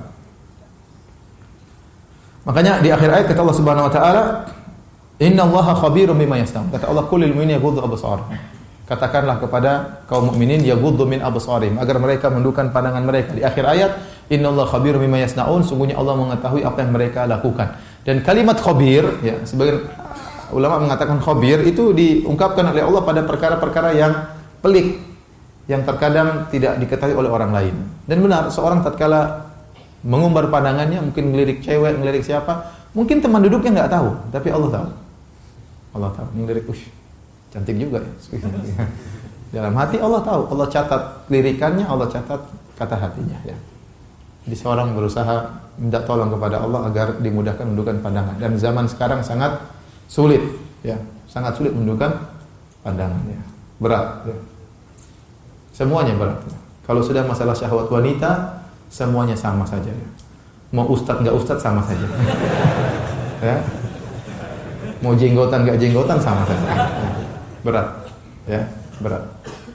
Makanya di akhir ayat kata Allah Subhanahu wa taala, inna Allaha khabirum bima yasna'un. Kata Allah, qul lil mu'minina yaghuddu absarahum. katakanlah kepada kaum mukminin yaghuddu min absarihim agar mereka menundukkan pandangan mereka. Di akhir ayat, innallaha khabirum bima yasnaun, sungguhnya Allah mengetahui apa yang mereka lakukan. Dan kalimat khabir, ya, sebagian ulama mengatakan khabir itu diungkapkan oleh Allah pada perkara-perkara yang pelik, yang terkadang tidak diketahui oleh orang lain. Dan benar, seorang tatkala mengumbar pandangannya, mungkin ngelirik cewek, ngelirik siapa, mungkin teman duduknya enggak tahu, tapi Allah tahu. Allah tahu, ngelirik, ush, cantik juga ya. Dalam hati Allah tahu, Allah catat lirikannya, Allah catat kata hatinya, ya. Jadi seorang berusaha minta tolong kepada Allah agar dimudahkan menundukkan pandangan. Dan zaman sekarang sangat sulit, ya, sangat sulit menundukkan pandangannya. Berat, ya. Semuanya berat. Ya. Kalau sudah masalah syahwat wanita, semuanya sama saja, ya. Mau ustadz nggak ustadz sama saja. Ya. Mau jenggotan nggak jenggotan sama saja. Ya. Berat, ya, berat.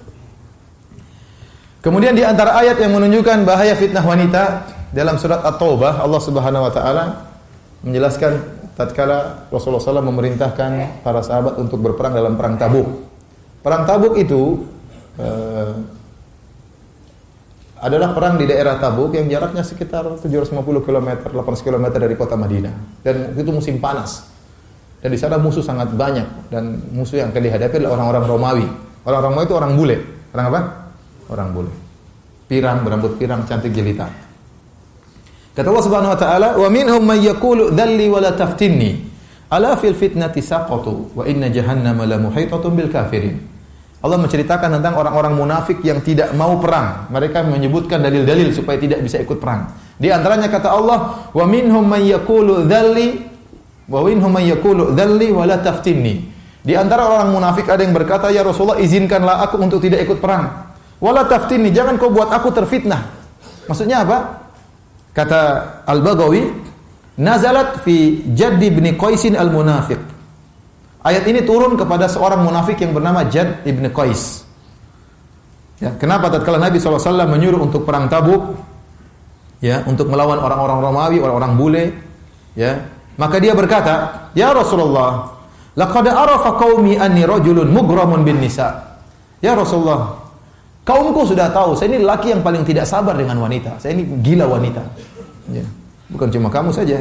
Kemudian di antara ayat yang menunjukkan bahaya fitnah wanita dalam surat At-Taubah, Allah Subhanahu wa taala menjelaskan tatkala Rasulullah shallallahu alaihi wasallam memerintahkan para sahabat untuk berperang dalam perang Tabuk. Perang Tabuk itu uh, adalah perang di daerah Tabuk yang jaraknya sekitar tujuh ratus lima puluh kilometer, delapan ratus kilometer dari kota Madinah. Dan itu musim panas. Dan di sana musuh sangat banyak, dan musuh yang akan dihadapi adalah orang-orang Romawi. Orang Romawi itu orang bule. Orang apa? Orang bule. Pirang, berambut pirang, cantik jelita. Kata Allah Subhanahu wa taala, "Wa minhum may yaqulu dhalli wa la taftinni. Ala fil fitnati saqatu wa inna jahannama la muhitatun bil kafirin." Allah menceritakan tentang orang-orang munafik yang tidak mau perang. Mereka menyebutkan dalil-dalil supaya tidak bisa ikut perang. Di antaranya kata Allah, "Wa minhum may yaqulu dhalli wa minhum may yaqulu dhalli wa la taftinni." Di antara orang munafik ada yang berkata, "Ya Rasulullah, izinkanlah aku untuk tidak ikut perang. Wala taftinni, jangan kau buat aku terfitnah." Maksudnya apa? Kata Al-Baghawi, nazalat fi Jadd bin Qais al-Munafiq. Ayat ini turun kepada seorang munafik yang bernama Jadd bin Qais. Ya, kenapa tatkala Nabi sallallahu alaihi wasallam menyuruh untuk perang Tabuk, ya, untuk melawan orang-orang Romawi, orang-orang bule, ya, maka dia berkata, "Ya Rasulullah, laqad arafa qaumi anni rajulun mughramun bin nisa." Ya Rasulullah, kaumku sudah tahu saya ini laki yang paling tidak sabar dengan wanita. Saya ini gila wanita. Ya. Bukan cuma kamu saja.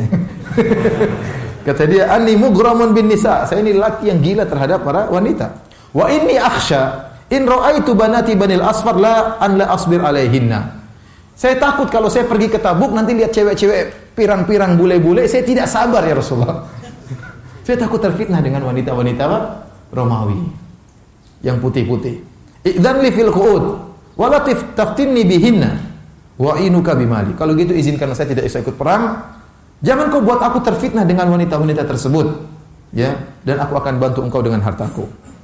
Kata dia, "Anni mughramun bin nisa." Saya ini laki yang gila terhadap para wanita. "Wa inni akhsha in ra'aitu banati Banil Asfar la an la asbir alaihinna." Saya takut kalau saya pergi ke Tabuk nanti lihat cewek-cewek pirang-pirang bule-bule, saya tidak sabar ya Rasulullah. Saya takut terfitnah dengan wanita-wanita Romawi yang putih-putih. "Idzan li fil qu'ud wa la taftinni bihinna wa inuka bimali." Kalau gitu izinkan saya tidak bisa ikut perang. Jangan kau buat aku terfitnah dengan wanita-wanita tersebut, ya, dan aku akan bantu engkau dengan hartaku.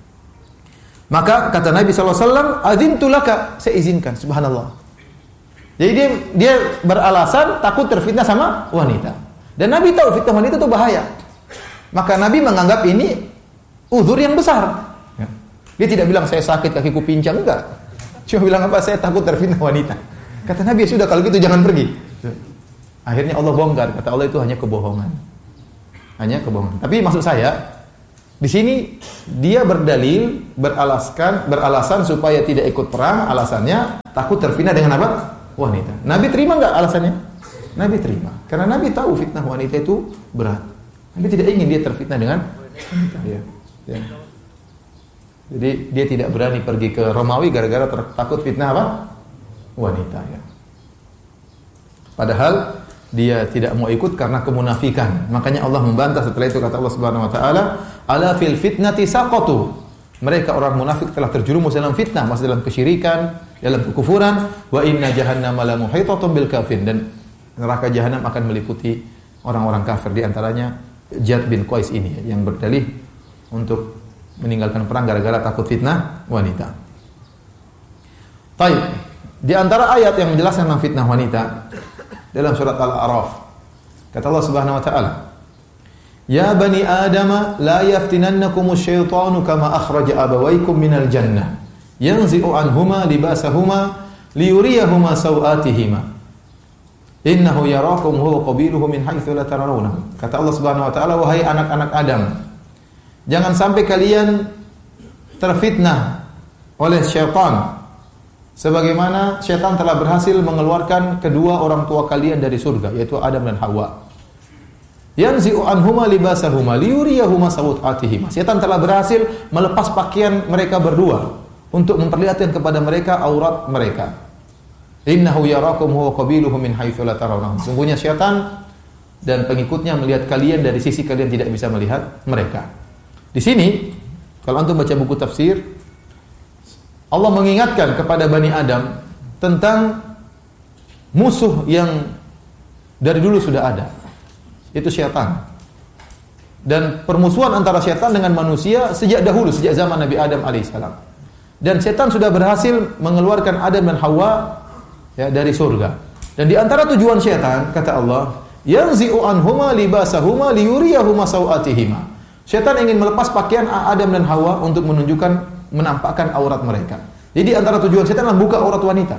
Maka kata Nabi sallallahu alaihi wasallam, "Adzintu laka," saya izinkan, subhanallah. Jadi dia dia beralasan takut terfitnah sama wanita. Dan Nabi tahu fitnah wanita itu bahaya. Maka Nabi menganggap ini uzur yang besar. Ya. Dia tidak bilang saya sakit kakiku pincang, enggak. Cuma bilang apa? Saya takut terfitnah wanita. Kata Nabi, "Sudah kalau gitu jangan pergi." Akhirnya Allah bongkar, kata Allah itu hanya kebohongan. Hanya kebohongan. Tapi maksud saya, di sini dia berdalil, beralaskan, beralasan supaya tidak ikut perang, alasannya takut terfitnah dengan apa? Wanita. Nabi terima enggak alasannya? Nabi terima. Karena Nabi tahu fitnah wanita itu berat. Nabi tidak ingin dia terfitnah dengan wanita. Ya. Ya. Jadi dia tidak berani pergi ke Romawi gara-gara takut fitnah apa? Wanita, ya. Padahal dia tidak mau ikut karena kemunafikan. Makanya Allah membantah setelah itu, kata Allah Subhanahu wa taala, "Ala fil fitnati saqatu." Mereka orang munafik telah terjerumus dalam fitnah, masuk dalam kesyirikan, dalam kekufuran. Wa inna jahannama la muhitatun bil kafirin, dan neraka jahanam akan meliputi orang-orang kafir. Di antaranya Jadd bin Qais ini yang berdalih untuk meninggalkan perang gara-gara takut fitnah wanita. Baik, di antara ayat yang menjelaskan tentang fitnah wanita dalam surat Al-A'raf, kata Allah Subhanahu wa taala, "Ya bani Adam, la yaftinannakumus syaitanu kama akhraja abawaykum minal jannah, yanzi'u anhuma libasahuma liyuriyahuma sawatihima. Innahu yarakum huwa qabiluhu min haitsu la tarawunahum." Kata Allah Subhanahu wa taala, "Wahai anak-anak Adam, jangan sampai kalian terfitnah oleh syaitan. Sebagaimana syaitan telah berhasil mengeluarkan kedua orang tua kalian dari surga, yaitu Adam dan Hawa. Yanzi'u anhuma libasahuma liyuriyahuma sawatihima. Syaitan telah berhasil melepas pakaian mereka berdua untuk memperlihatkan kepada mereka aurat mereka. Innahu yarakum huwa qabiluhu min haitsu la tarawnahum. Sungguhnya syaitan dan pengikutnya melihat kalian dari sisi kalian tidak bisa melihat mereka. Di sini kalau antum baca buku tafsir, Allah mengingatkan kepada Bani Adam tentang musuh yang dari dulu sudah ada, itu syaitan. Dan permusuhan antara syaitan dengan manusia sejak dahulu, sejak zaman Nabi Adam alaihissalam. Dan syaitan sudah berhasil mengeluarkan Adam dan Hawa ya, dari surga. Dan di antara tujuan syaitan, kata Allah, yanzi'u anhuma libasahuma liyuriyahuma sawatihima. Syaitan ingin melepas pakaian Adam dan Hawa untuk menunjukkan, menampakkan aurat mereka. Jadi antara tujuan syaitan adalah membuka aurat wanita.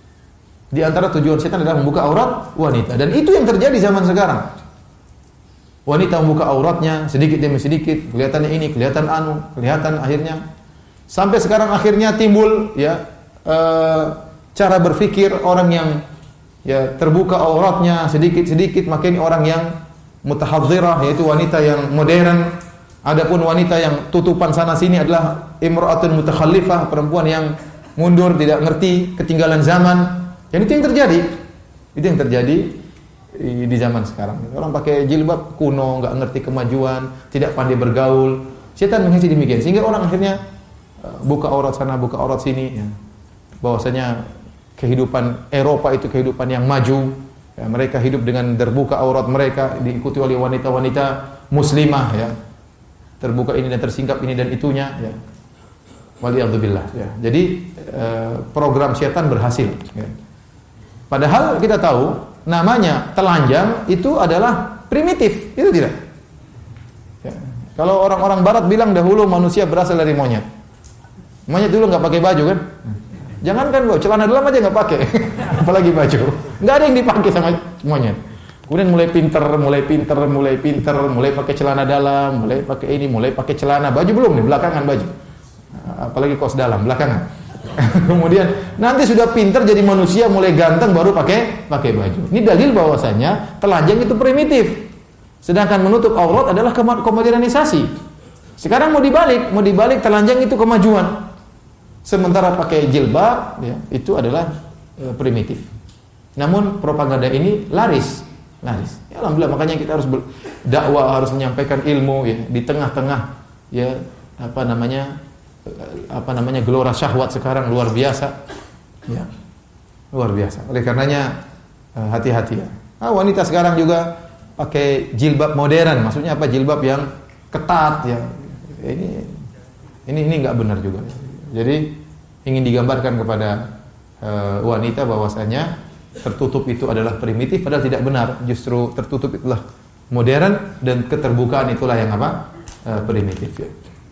Di antara tujuan syaitan adalah membuka aurat wanita. Dan itu yang terjadi zaman sekarang. Wanita membuka auratnya sedikit demi sedikit, kelihatannya ini, kelihatan anu, kelihatan akhirnya. Sampai sekarang akhirnya timbul ya e, cara berpikir orang yang ya terbuka auratnya sedikit-sedikit, makin orang yang mutahadzirah, yaitu wanita yang modern. Adapun wanita yang tutupan sana sini adalah imra'atun mutakhallifah, perempuan yang mundur, tidak ngerti, ketinggalan zaman. Dan itu yang terjadi. Itu yang terjadi di zaman sekarang. Orang pakai jilbab kuno, enggak ngerti kemajuan, tidak pandai bergaul. Syaitan mengisi demikian sehingga orang akhirnya buka aurat sana, buka aurat sini ya. Bahwasanya kehidupan Eropa itu kehidupan yang maju. Ya, mereka hidup dengan terbuka aurat mereka, diikuti oleh wanita-wanita muslimah ya. Terbuka ini dan tersingkap ini dan itunya ya. Waliyadzubillah ya. Jadi eh, program syaitan berhasil ya. Padahal kita tahu namanya telanjang itu adalah primitif, itu tidak ya. Kalau orang-orang barat bilang dahulu manusia berasal dari monyet. Monyet dulu nggak pakai baju kan? Jangankan gua, celana dalam aja nggak pakai, apalagi baju. Nggak ada yang dipakai sama monyet. Kemudian mulai pinter, mulai pinter, mulai pinter, mulai pakai celana dalam, mulai pakai ini, mulai pakai celana, baju belum nih, belakangan baju. Apalagi kaos dalam, belakangan. Kemudian nanti sudah pinter jadi manusia, mulai ganteng baru pakai pakai baju. Ini dalil bahwasanya telanjang itu primitif. Sedangkan menutup aurat adalah kemodernisasi. Sekarang mau dibalik, mau dibalik telanjang itu kemajuan. Sementara pakai jilbab ya, itu adalah e, primitif. Namun propaganda ini laris. Laris. Ya, alhamdulillah, makanya kita harus dakwah, harus menyampaikan ilmu ya di tengah-tengah ya apa namanya apa namanya gelora syahwat sekarang luar biasa. Ya. Luar biasa. Oleh karenanya hati-hati ya. Ah, wanita sekarang juga pakai jilbab modern. Maksudnya apa? Jilbab yang ketat ya. Ini ini ini enggak benar juga. Jadi ingin digambarkan kepada uh, wanita bahwasanya tertutup itu adalah primitif, padahal tidak benar. Justru tertutup itulah modern dan keterbukaan itulah yang apa? E, primitif ya.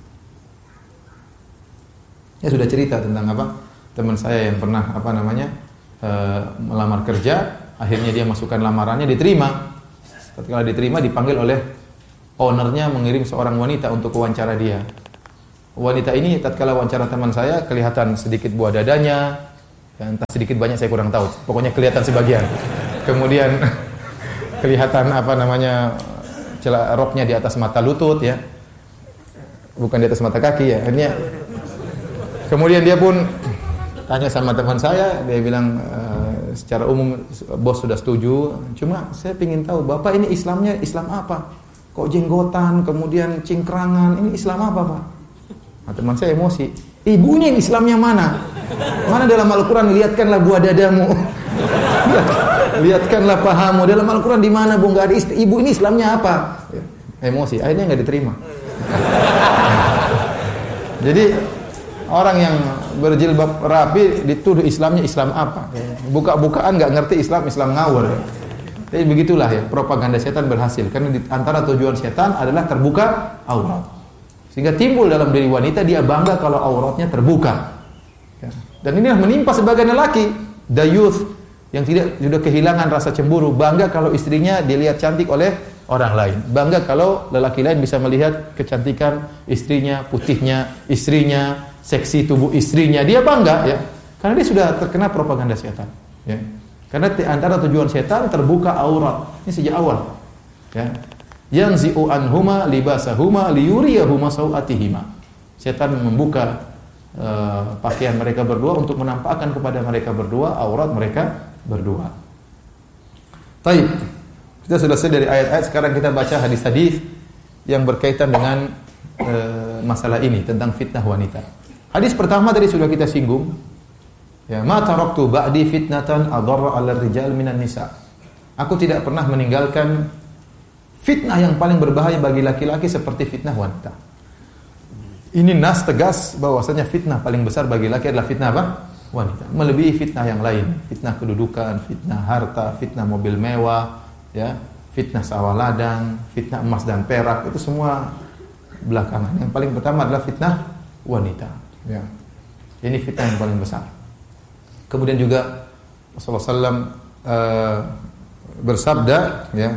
Ya sudah cerita tentang apa? Teman saya yang pernah apa namanya? E, melamar kerja, akhirnya dia masukkan lamarannya, diterima. Ketika diterima dipanggil oleh ownernya mengirim seorang wanita untuk wawancara dia. Wanita ini tatkala wawancara teman saya kelihatan sedikit buah dadanya. Ya, entah sedikit banyak saya kurang tahu. Pokoknya kelihatan sebagian. Kemudian kelihatan apa namanya celah roknya di atas mata lutut ya, bukan di atas mata kaki ya. Akhirnya kemudian dia pun tanya sama teman saya, dia bilang e, secara umum bos sudah setuju. Cuma saya ingin tahu bapak ini Islamnya Islam apa? Kok jenggotan, kemudian cingkrangan, ini Islam apa pak? Nah, teman saya emosi. Ibunya ini Islamnya mana? Mana dalam Al-Quran lihatkanlah buah dadamu. Lihatkanlah pahamu. Dalam Al-Quran di mana bu? Nggak ada isti- ibu ini Islamnya apa? Ya, emosi. Akhirnya nggak diterima. Jadi orang yang berjilbab rapi dituduh Islamnya Islam apa? Buka-bukaan nggak ngerti Islam, Islam ngawur. Jadi begitulah ya propaganda setan berhasil. Karena di antara tujuan setan adalah terbuka aurat. Sehingga timbul dalam diri wanita dia bangga kalau auratnya terbuka. Dan inilah menimpa sebagian lelaki, dayuth yang tidak sudah kehilangan rasa cemburu, bangga kalau istrinya dilihat cantik oleh orang lain. Bangga kalau lelaki lain bisa melihat kecantikan istrinya, putihnya istrinya, seksi tubuh istrinya. Dia bangga ya. Karena dia sudah terkena propaganda setan, ya. Karena antara tujuan setan terbuka aurat. Ini sejak awal. Ya. Yanzi'u anhuma libasahuma liyuriyahuma sau'atihima. Setan membuka uh, pakaian mereka berdua untuk menampakkan kepada mereka berdua aurat mereka berdua. Baik. Kita sudah selesai dari ayat-ayat, sekarang kita baca hadis-hadis yang berkaitan dengan uh, masalah ini tentang fitnah wanita. Hadis pertama tadi sudah kita singgung. Ya, ma taraktu ba'di fitnatan adarra 'ala rijal minan nisa. Aku tidak pernah meninggalkan fitnah yang paling berbahaya bagi laki-laki seperti fitnah wanita. Ini nas tegas bahwasanya fitnah paling besar bagi laki adalah fitnah apa? Wanita. Melebihi fitnah yang lain, fitnah kedudukan, fitnah harta, fitnah mobil mewah, ya, fitnah sawah ladang, fitnah emas dan perak, itu semua belakangan. Yang paling pertama adalah fitnah wanita, ya. Ini fitnah yang paling besar. Kemudian juga Rasulullah sallallahu alaihi wasallam uh, bersabda, ya,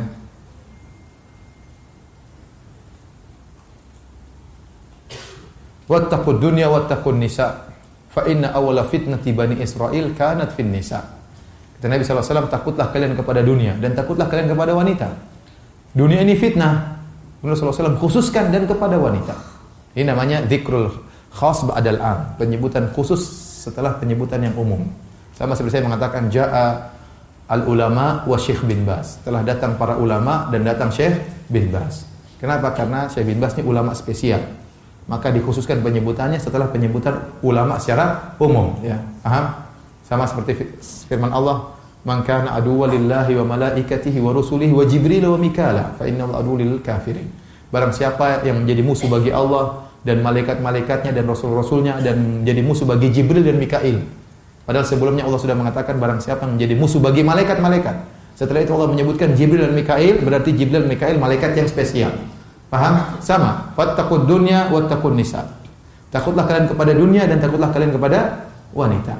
wattaqud dunya wattaqun nisa fa inna awwala fitnati bani Israil kanat fin nisa. Kata Nabi sallallahu alaihi wasallam, takutlah kalian kepada dunia dan takutlah kalian kepada wanita. Dunia ini fitnah. Rasulullah sallallahu alaihi wasallam khususkan dan kepada wanita. Ini namanya dzikrul khas ba'dal 'am, penyebutan khusus setelah penyebutan yang umum. Sama seperti saya mengatakan jaa al ulama wa Syekh bin Baz. Telah datang para ulama dan datang Syekh bin Baz. Kenapa? Karena Syekh bin Baz ini ulama spesial. Maka dikhususkan penyebutannya setelah penyebutan ulama secara umum, ya. Paham? Sama seperti firman Allah, "Man kana aduwwan lillahi wa malaikatihi wa rusulihi wa Jibril wa Mikala, fa innahu aduwwul lil kafirin." Barang siapa yang menjadi musuh bagi Allah dan malaikat-malaikatnya dan rasul-rasulnya dan menjadi musuh bagi Jibril dan Mikail. Padahal sebelumnya Allah sudah mengatakan barang siapa yang menjadi musuh bagi malaikat-malaikat. Setelah itu Allah menyebutkan Jibril dan Mikail, berarti Jibril dan Mikail malaikat yang spesial. Paham? Sama. Wattaqud dunya wattaqun nisa. Takutlah kalian kepada dunia dan takutlah kalian kepada wanita.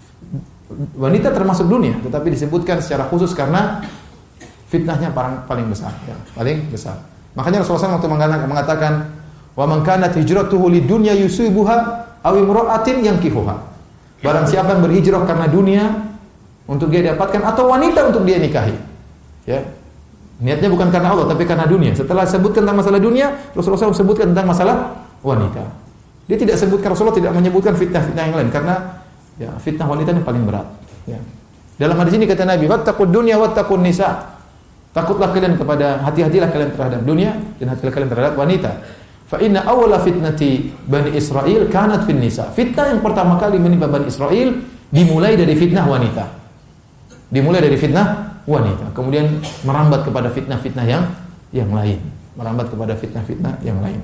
Wanita termasuk dunia, tetapi disebutkan secara khusus karena fitnahnya paling, paling besar, ya, paling besar. Makanya Rasulullah shallallahu alaihi wasallam mengatakan, "Wa man kanat hijratuhu lidunya yusibuha aw imra'atin yankihuha." Barang siapa yang berhijrah karena dunia untuk dia dapatkan atau wanita untuk dia nikahi. Ya. Niatnya bukan karena Allah tapi karena dunia. Setelah sebutkan tentang masalah dunia, Rasulullah shallallahu alaihi wasallam sebutkan tentang masalah wanita. Dia tidak sebutkan, Rasulullah tidak menyebutkan fitnah-fitnah yang lain karena ya, fitnah wanita yang paling berat, ya. Dalam hadis ini kata Nabi, "Wattaqud dunya wattaqun nisa." Takutlah kalian kepada, hati-hatilah kalian terhadap dunia dan hati-hatilah kalian terhadap wanita. Fa inna awwala fitnati Bani Israil kanat fin nisa. Fitnah yang pertama kali menimpa Bani Israil dimulai dari fitnah wanita. Dimulai dari fitnah wanita, kemudian merambat kepada fitnah-fitnah yang yang lain, merambat kepada fitnah-fitnah yang lain.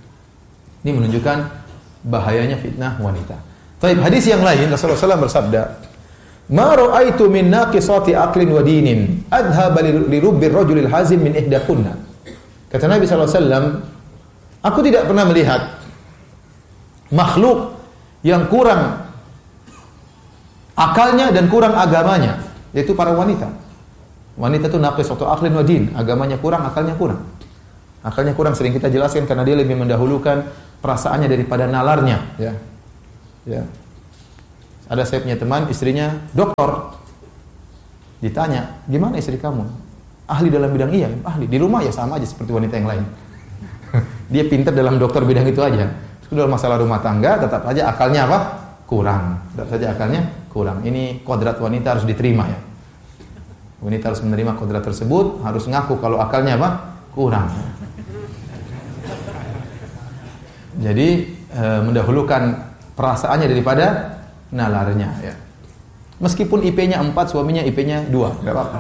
Ini menunjukkan bahayanya fitnah wanita. Taib, hadis yang lain Rasulullah shallallahu alaihi wasallam bersabda, "Ma ra'aitu min naqisati aqlin wa dinin adhaba li rubbir rajulil hazim min ihdakunna." Kata Nabi sallallahu alaihi wasallam, aku tidak pernah melihat makhluk yang kurang akalnya dan kurang agamanya, yaitu para wanita. Wanita itu naqis atau aqlin wa din, agamanya kurang, akalnya kurang. Akalnya kurang sering kita jelaskan karena dia lebih mendahulukan perasaannya daripada nalarnya, ya. Ya. Ada saya punya teman, istrinya doktor. Ditanya, "Gimana istri kamu?" "Ahli dalam bidang." "Iya, ahli." "Di rumah ya sama aja seperti wanita yang lain." Dia pintar dalam dokter bidang itu aja. Terus dalam masalah rumah tangga tetap saja akalnya apa? Kurang. Tetap saja akalnya kurang. Ini kodrat wanita harus diterima, ya. Wanita harus menerima kodrat tersebut, harus ngaku kalau akalnya apa? Kurang. Jadi e, mendahulukan perasaannya daripada nalarnya, ya. Meskipun I P-nya empat, suaminya I P-nya dua, enggak apa-apa.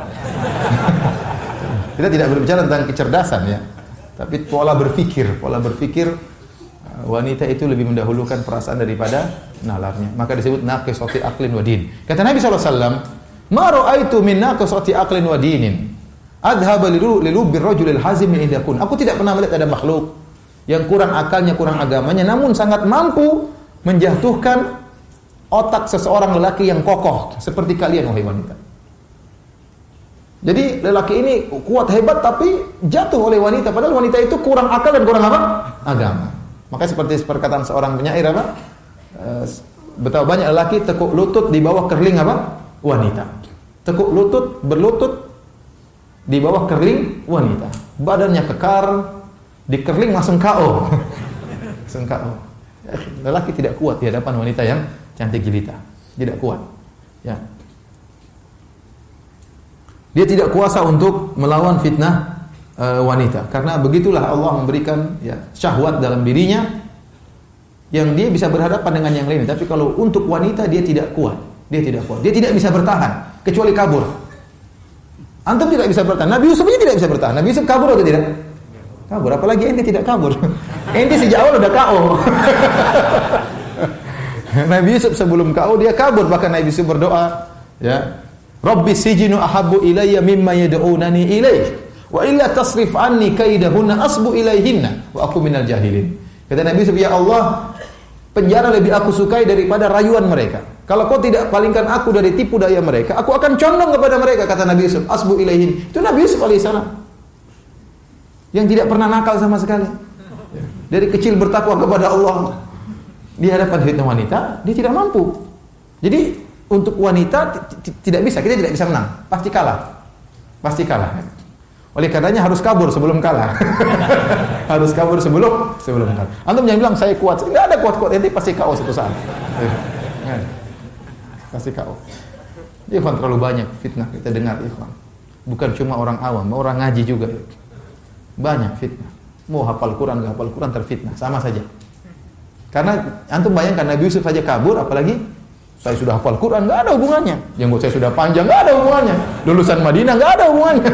Kita tidak berbicara tentang kecerdasan, ya. Tapi pola berpikir, pola berpikir wanita itu lebih mendahulukan perasaan daripada nalarnya. Maka disebut naqisati aqlin wa din. Kata Nabi sallallahu alaihi wasallam, "Ma ra'aitu min naqisati aqlin wa dinin adhaba lilubbir rajulil hazim min idakun." Aku tidak pernah melihat ada makhluk yang kurang akalnya, kurang agamanya, namun sangat mampu menjatuhkan otak seseorang lelaki yang kokoh seperti kalian, wahai wanita. Jadi lelaki ini kuat hebat tapi jatuh oleh wanita, padahal wanita itu kurang akal dan kurang apa? Agama. Maka seperti perkataan seorang penyair apa? E, betapa banyak lelaki tekuk lutut di bawah kerling apa? Wanita. Tekuk lutut, berlutut di bawah kerling wanita. Badannya kekar, di kerling langsung K O. Langsung K O. Lelaki tidak kuat di hadapan wanita yang cantik jelita. Tidak kuat. Ya. Dia tidak kuasa untuk melawan fitnah uh, wanita, karena begitulah Allah memberikan ya syahwat dalam dirinya yang dia bisa berhadapan dengan yang lain. Tapi kalau untuk wanita dia tidak kuat, dia tidak kuat, dia tidak bisa bertahan kecuali kabur. Antum tidak bisa bertahan. Nabi Yusuf ini tidak bisa bertahan. Nabi Yusuf kabur atau tidak? Kabur. Apalagi ente tidak kabur. Ente sejak awal udah K O. Nabi Yusuf sebelum K O dia kabur, bahkan Nabi Yusuf berdoa, ya. Rabbi sijinu ahabbu ilayya mimma yad'unani ilayh wa illa tasrif anni kaidahunna asbu ilayhinna wa aku minal jahilin. Kata Nabi Yusuf, ya Allah, penjara lebih aku sukai daripada rayuan mereka. Kalau kau tidak palingkan aku dari tipu daya mereka, aku akan condong kepada mereka, kata Nabi Yusuf. Asbu ilaihin. Itu Nabi Yusuf alaihissalam yang tidak pernah nakal sama sekali. Dari kecil bertakwa kepada Allah. Di hadapan fitnah wanita, dia tidak mampu. Jadi untuk wanita tidak bisa, kita tidak bisa menang, pasti kalah, pasti kalah. Oleh karenanya harus kabur sebelum kalah. Harus kabur sebelum sebelum kalah. Antum jangan bilang saya kuat, nggak ada kuat-kuat, nanti pasti K O suatu saat. Pasti K O. Ikhwan, terlalu banyak fitnah kita dengar, ikhwan. Bukan cuma orang awam, orang ngaji juga. Banyak fitnah. Mau hafal Quran, nggak hafal Quran terfitnah, sama saja. Karena antum bayangkan Nabi Yusuf saja kabur, apalagi saya sudah hafal Quran, nggak ada hubungannya. Yang saya sudah panjang, nggak ada hubungannya. Lulusan Madinah, nggak ada hubungannya.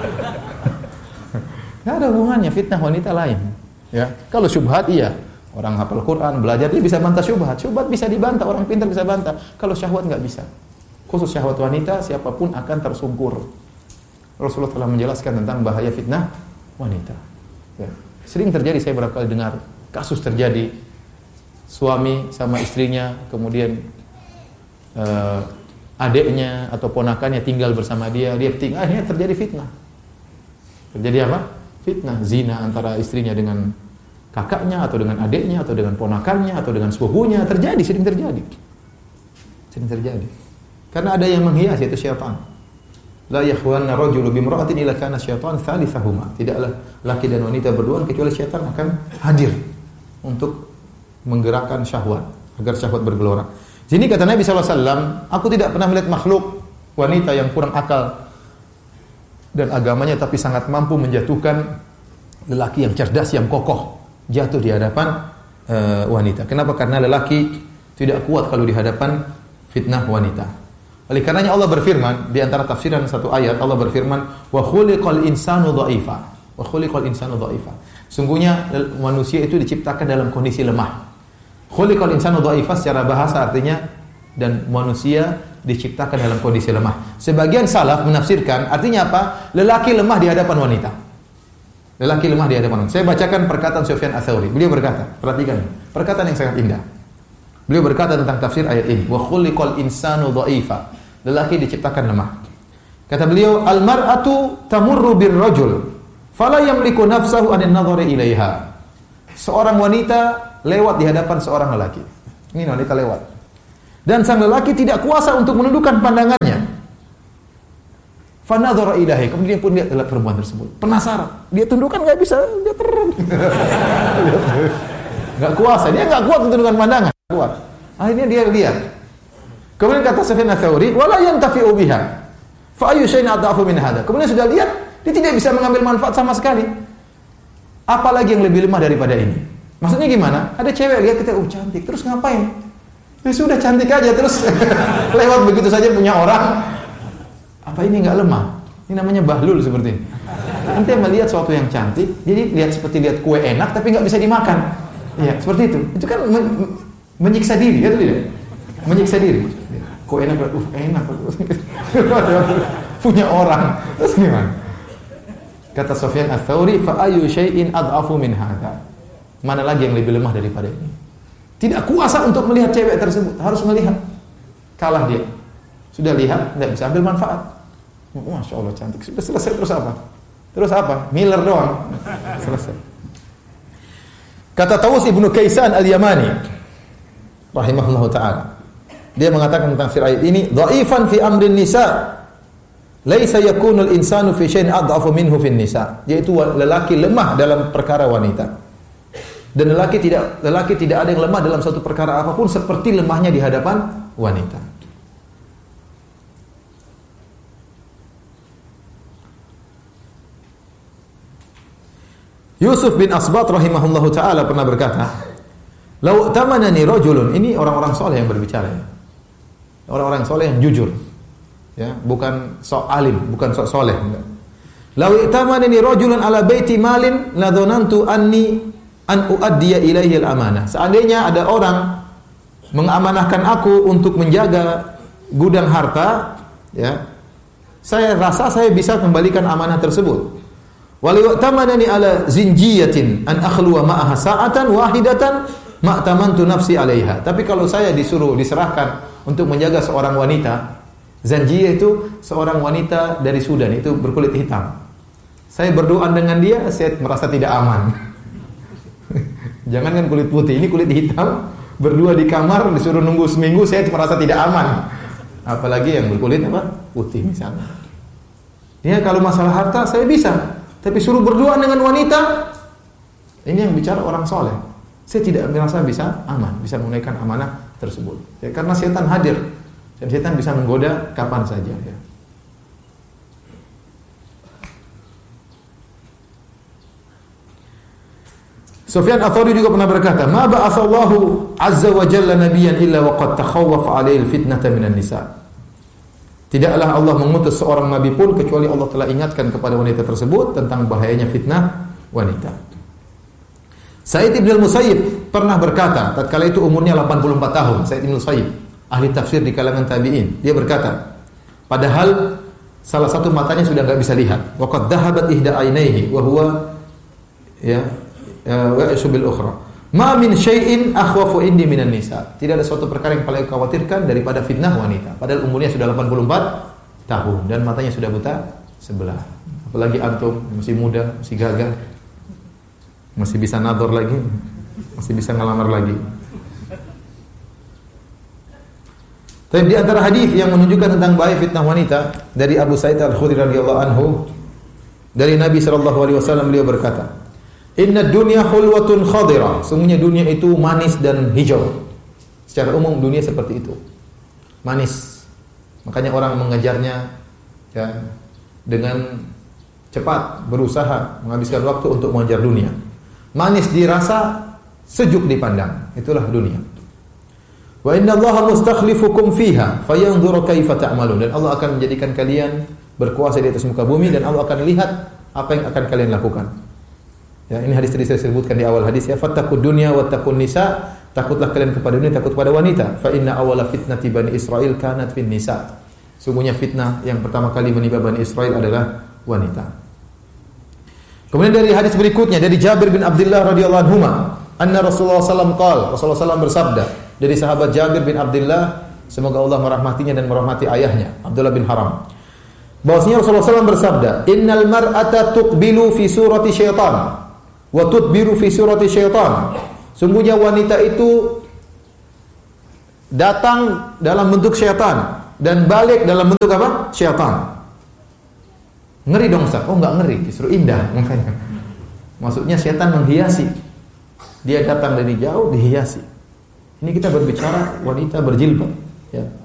Nggak ada hubungannya. Fitnah wanita lain. Ya, kalau syubhat iya, orang hafal Quran, belajar dia bisa bantah syubhat. Syubhat bisa dibantah, orang pintar bisa bantah. Kalau syahwat nggak bisa. Khusus syahwat wanita, siapapun akan tersungkur. Rasulullah telah menjelaskan tentang bahaya fitnah wanita. Ya. Sering terjadi, saya berapa kali dengar kasus terjadi suami sama istrinya, kemudian Uh, adiknya atau ponakannya tinggal bersama dia, dia tinggal, akhirnya terjadi fitnah. Terjadi apa? Fitnah, zina antara istrinya dengan kakaknya atau dengan adiknya atau dengan ponakannya atau dengan sepupunya, terjadi, sering terjadi. Sering terjadi. Karena ada yang menghias, yaitu syaitan. La yakhwanna rajulu bimra'atin illa kana syaitan thalithahuma. Tidaklah laki dan wanita berduaan kecuali syaitan akan hadir untuk menggerakkan syahwat agar syahwat bergelora. Jadi kata Nabi shallallahu alaihi wasallam, aku tidak pernah melihat makhluk wanita yang kurang akal dan agamanya tapi sangat mampu menjatuhkan lelaki yang cerdas, yang kokoh, jatuh di hadapan uh, wanita. Kenapa? Karena lelaki tidak kuat kalau di hadapan fitnah wanita. Oleh karenanya Allah berfirman di antara tafsiran satu ayat, Allah berfirman, wa khuliqal insanu dha'ifa. Wa khuliqal insanu dha'ifa. Sungguhnya manusia itu diciptakan dalam kondisi lemah. Khuliqal insanu dha'ifa secara bahasa artinya dan manusia diciptakan dalam kondisi lemah. Sebagian salaf menafsirkan artinya apa? Lelaki lemah di hadapan wanita. Lelaki lemah di hadapan wanita. Saya bacakan perkataan Sufyan Ats-Tsauri. Beliau berkata, perhatikan, perkataan yang sangat indah. Beliau berkata tentang tafsir ayat ini, wa khuliqal insanu dha'ifa. Lelaki diciptakan lemah. Kata beliau, al-mar'atu tamurru bir-rajul fala yamliku nafsahu an an-nadhari ilaiha. Seorang wanita lewat di hadapan seorang lelaki. Ini wanita lewat. Dan sang lelaki tidak kuasa untuk menundukkan pandangannya. Fa nadhara ilaihi. Kemudian pun lihat perempuan tersebut. Penasaran. Dia tundukkan enggak bisa, dia terang. Enggak kuasa, dia enggak kuat untuk menundukkan pandangan. Kuat. Akhirnya dia lihat. Kemudian kata Sufyan Ats-Tsauri, "Wala yantafi'u biha." Fa ayyu shay'in adhafu min hadha. Kemudian sudah lihat, dia tidak bisa mengambil manfaat sama sekali. Apalagi yang lebih lemah daripada ini? Maksudnya gimana? Ada cewek lihat kita, oh cantik, terus ngapain? Ya sudah cantik aja, terus lewat begitu saja punya orang. Apa ini nggak lemah? Ini namanya bahlul seperti ini. Nanti melihat sesuatu yang cantik, jadi lihat seperti lihat kue enak tapi nggak bisa dimakan. Iya, seperti itu. Itu kan men- menyiksa diri, ya tidak? Menyiksa diri. Kue enak, uh enak. Punya orang, terus gimana? Kata Sufyan Ats-Tsauri, fa ayyu syai'in adhafu min hadza. Mana lagi yang lebih lemah daripada ini? Tidak kuasa untuk melihat cewek tersebut, harus melihat. Kalah dia. Sudah lihat, tidak bisa ambil manfaat. Masya Allah cantik. Sudah selesai, terus apa? Terus apa? Miller doang. Selesai. Kata Tawus ibnu Kaisan al-Yamani rahimahullah ta'ala, dia mengatakan tentang tafsir ayat ini, dhaifan fi amrin nisa laisa yakunul insanu fi syai'in adhafu minhu fin nisa, yaitu lelaki lemah dalam perkara wanita. Dan lelaki tidak lelaki tidak ada yang lemah dalam satu perkara apapun seperti lemahnya di hadapan wanita. Yusuf bin Asbat rahimahullahu ta'ala pernah berkata, "Lau tamanani rajulun," ini orang-orang soleh yang berbicara ya. Orang-orang soleh yang jujur. Ya, bukan sok alim, bukan sok soleh. "Lau tamanani rajulun ala baiti malin la dhanantu anni an uaddiya ilaihi al-amanah." Seandainya ada orang mengamanahkan aku untuk menjaga gudang harta, ya, saya rasa saya bisa kembalikan amanah tersebut. Walau tamanani ala zinjiyatin an akhluwa ma'aha sa'atan wahidatan ma tamantu nafsi 'alaiha. Tapi kalau saya disuruh diserahkan untuk menjaga seorang wanita, zanjiyah itu seorang wanita dari Sudan, itu berkulit hitam. Saya berdoa dengan dia, saya merasa tidak aman. Jangankan kulit putih, ini kulit hitam, berdua di kamar disuruh nunggu seminggu, saya merasa tidak aman. Apalagi yang berkulit apa? Putih misalnya. Ya, kalau masalah harta saya bisa. Tapi suruh berdoa dengan wanita, ini yang bicara orang soleh. Saya tidak merasa bisa aman, bisa menunaikan amanah tersebut. Ya, karena setan hadir, dan setan bisa menggoda kapan saja. Ya. Sufyan Ats-Tsauri juga pernah berkata, "Ma ba'atsallahu azza wa jalla nabiyyan illa wa qad takhawwafa 'alaihi al-fitnata minan nisa." Tidaklah Allah mengutus seorang nabi pun kecuali Allah telah ingatkan kepada wanita tersebut tentang bahayanya fitnah wanita. Sa'id bin al-Musayyib pernah berkata, tatkala itu umurnya delapan puluh empat tahun, Sa'id bin al-Musayyib, ahli tafsir di kalangan tabi'in, dia berkata, padahal salah satu matanya sudah enggak bisa lihat. Wa qad dhahabat ihda aynaihi wa huwa ya wa yashbil ukhra. Ma min syai'in akhwafu indi minan nisa. Tidak ada suatu perkara yang paling khawatirkan daripada fitnah wanita. Padahal umurnya sudah delapan puluh empat tahun dan matanya sudah buta sebelah. Apalagi antum masih muda, masih gagah, masih bisa nador lagi, masih bisa ngelamar lagi. Tapi di antara hadis yang menunjukkan tentang bahaya fitnah wanita dari Abu Sa'id Al-Khudri radhiyallahu anhu, dari Nabi sallallahu alaihi wasallam, beliau berkata, "Inna dunya hulwatun khadira." Sungguhnya dunia itu manis dan hijau. Secara umum dunia seperti itu. Manis. Makanya orang mengejarnya ya, dengan cepat, berusaha menghabiskan waktu untuk mengejar dunia. Manis dirasa, sejuk dipandang. Itulah dunia. Wa inna Allaha mustakhlifukum fiha fayanzuru kaifa ta'malun. Dan Allah akan menjadikan kalian berkuasa di atas muka bumi dan Allah akan lihat apa yang akan kalian lakukan. Ya, ini hadis tadi saya sebutkan di awal hadis ya, fattaqud dunya wattaqun nisa, takutlah kalian kepada dunia, takut kepada wanita. Fa inna awwala fitnati bani Israil kanat fin nisa. Sungguhnya fitnah yang pertama kali menimpa Bani Israil adalah wanita. Kemudian dari hadis berikutnya dari Jabir bin Abdullah radhiyallahu anhu, anna Rasulullah sallallahu alaihi wasallam qala, Rasulullah sallallahu alaihi wasallam bersabda, dari sahabat Jabir bin Abdullah, semoga Allah merahmatinya dan merahmati ayahnya, Abdullah bin Haram. Bahwasanya Rasulullah sallallahu alaihi wasallam bersabda, "Innal mar'ata tuqbilu fi surati syaitan wa tudbiru fi surati syaitan." Sungguhnya wanita itu datang dalam bentuk syaitan dan balik dalam bentuk apa? Syaitan. Ngeri dong Ustaz. Oh enggak ngeri, justru indah makanya. Maksudnya syaitan menghiasi. Dia datang dari jauh dihiasi. Ini kita berbicara wanita berjilbab, ya.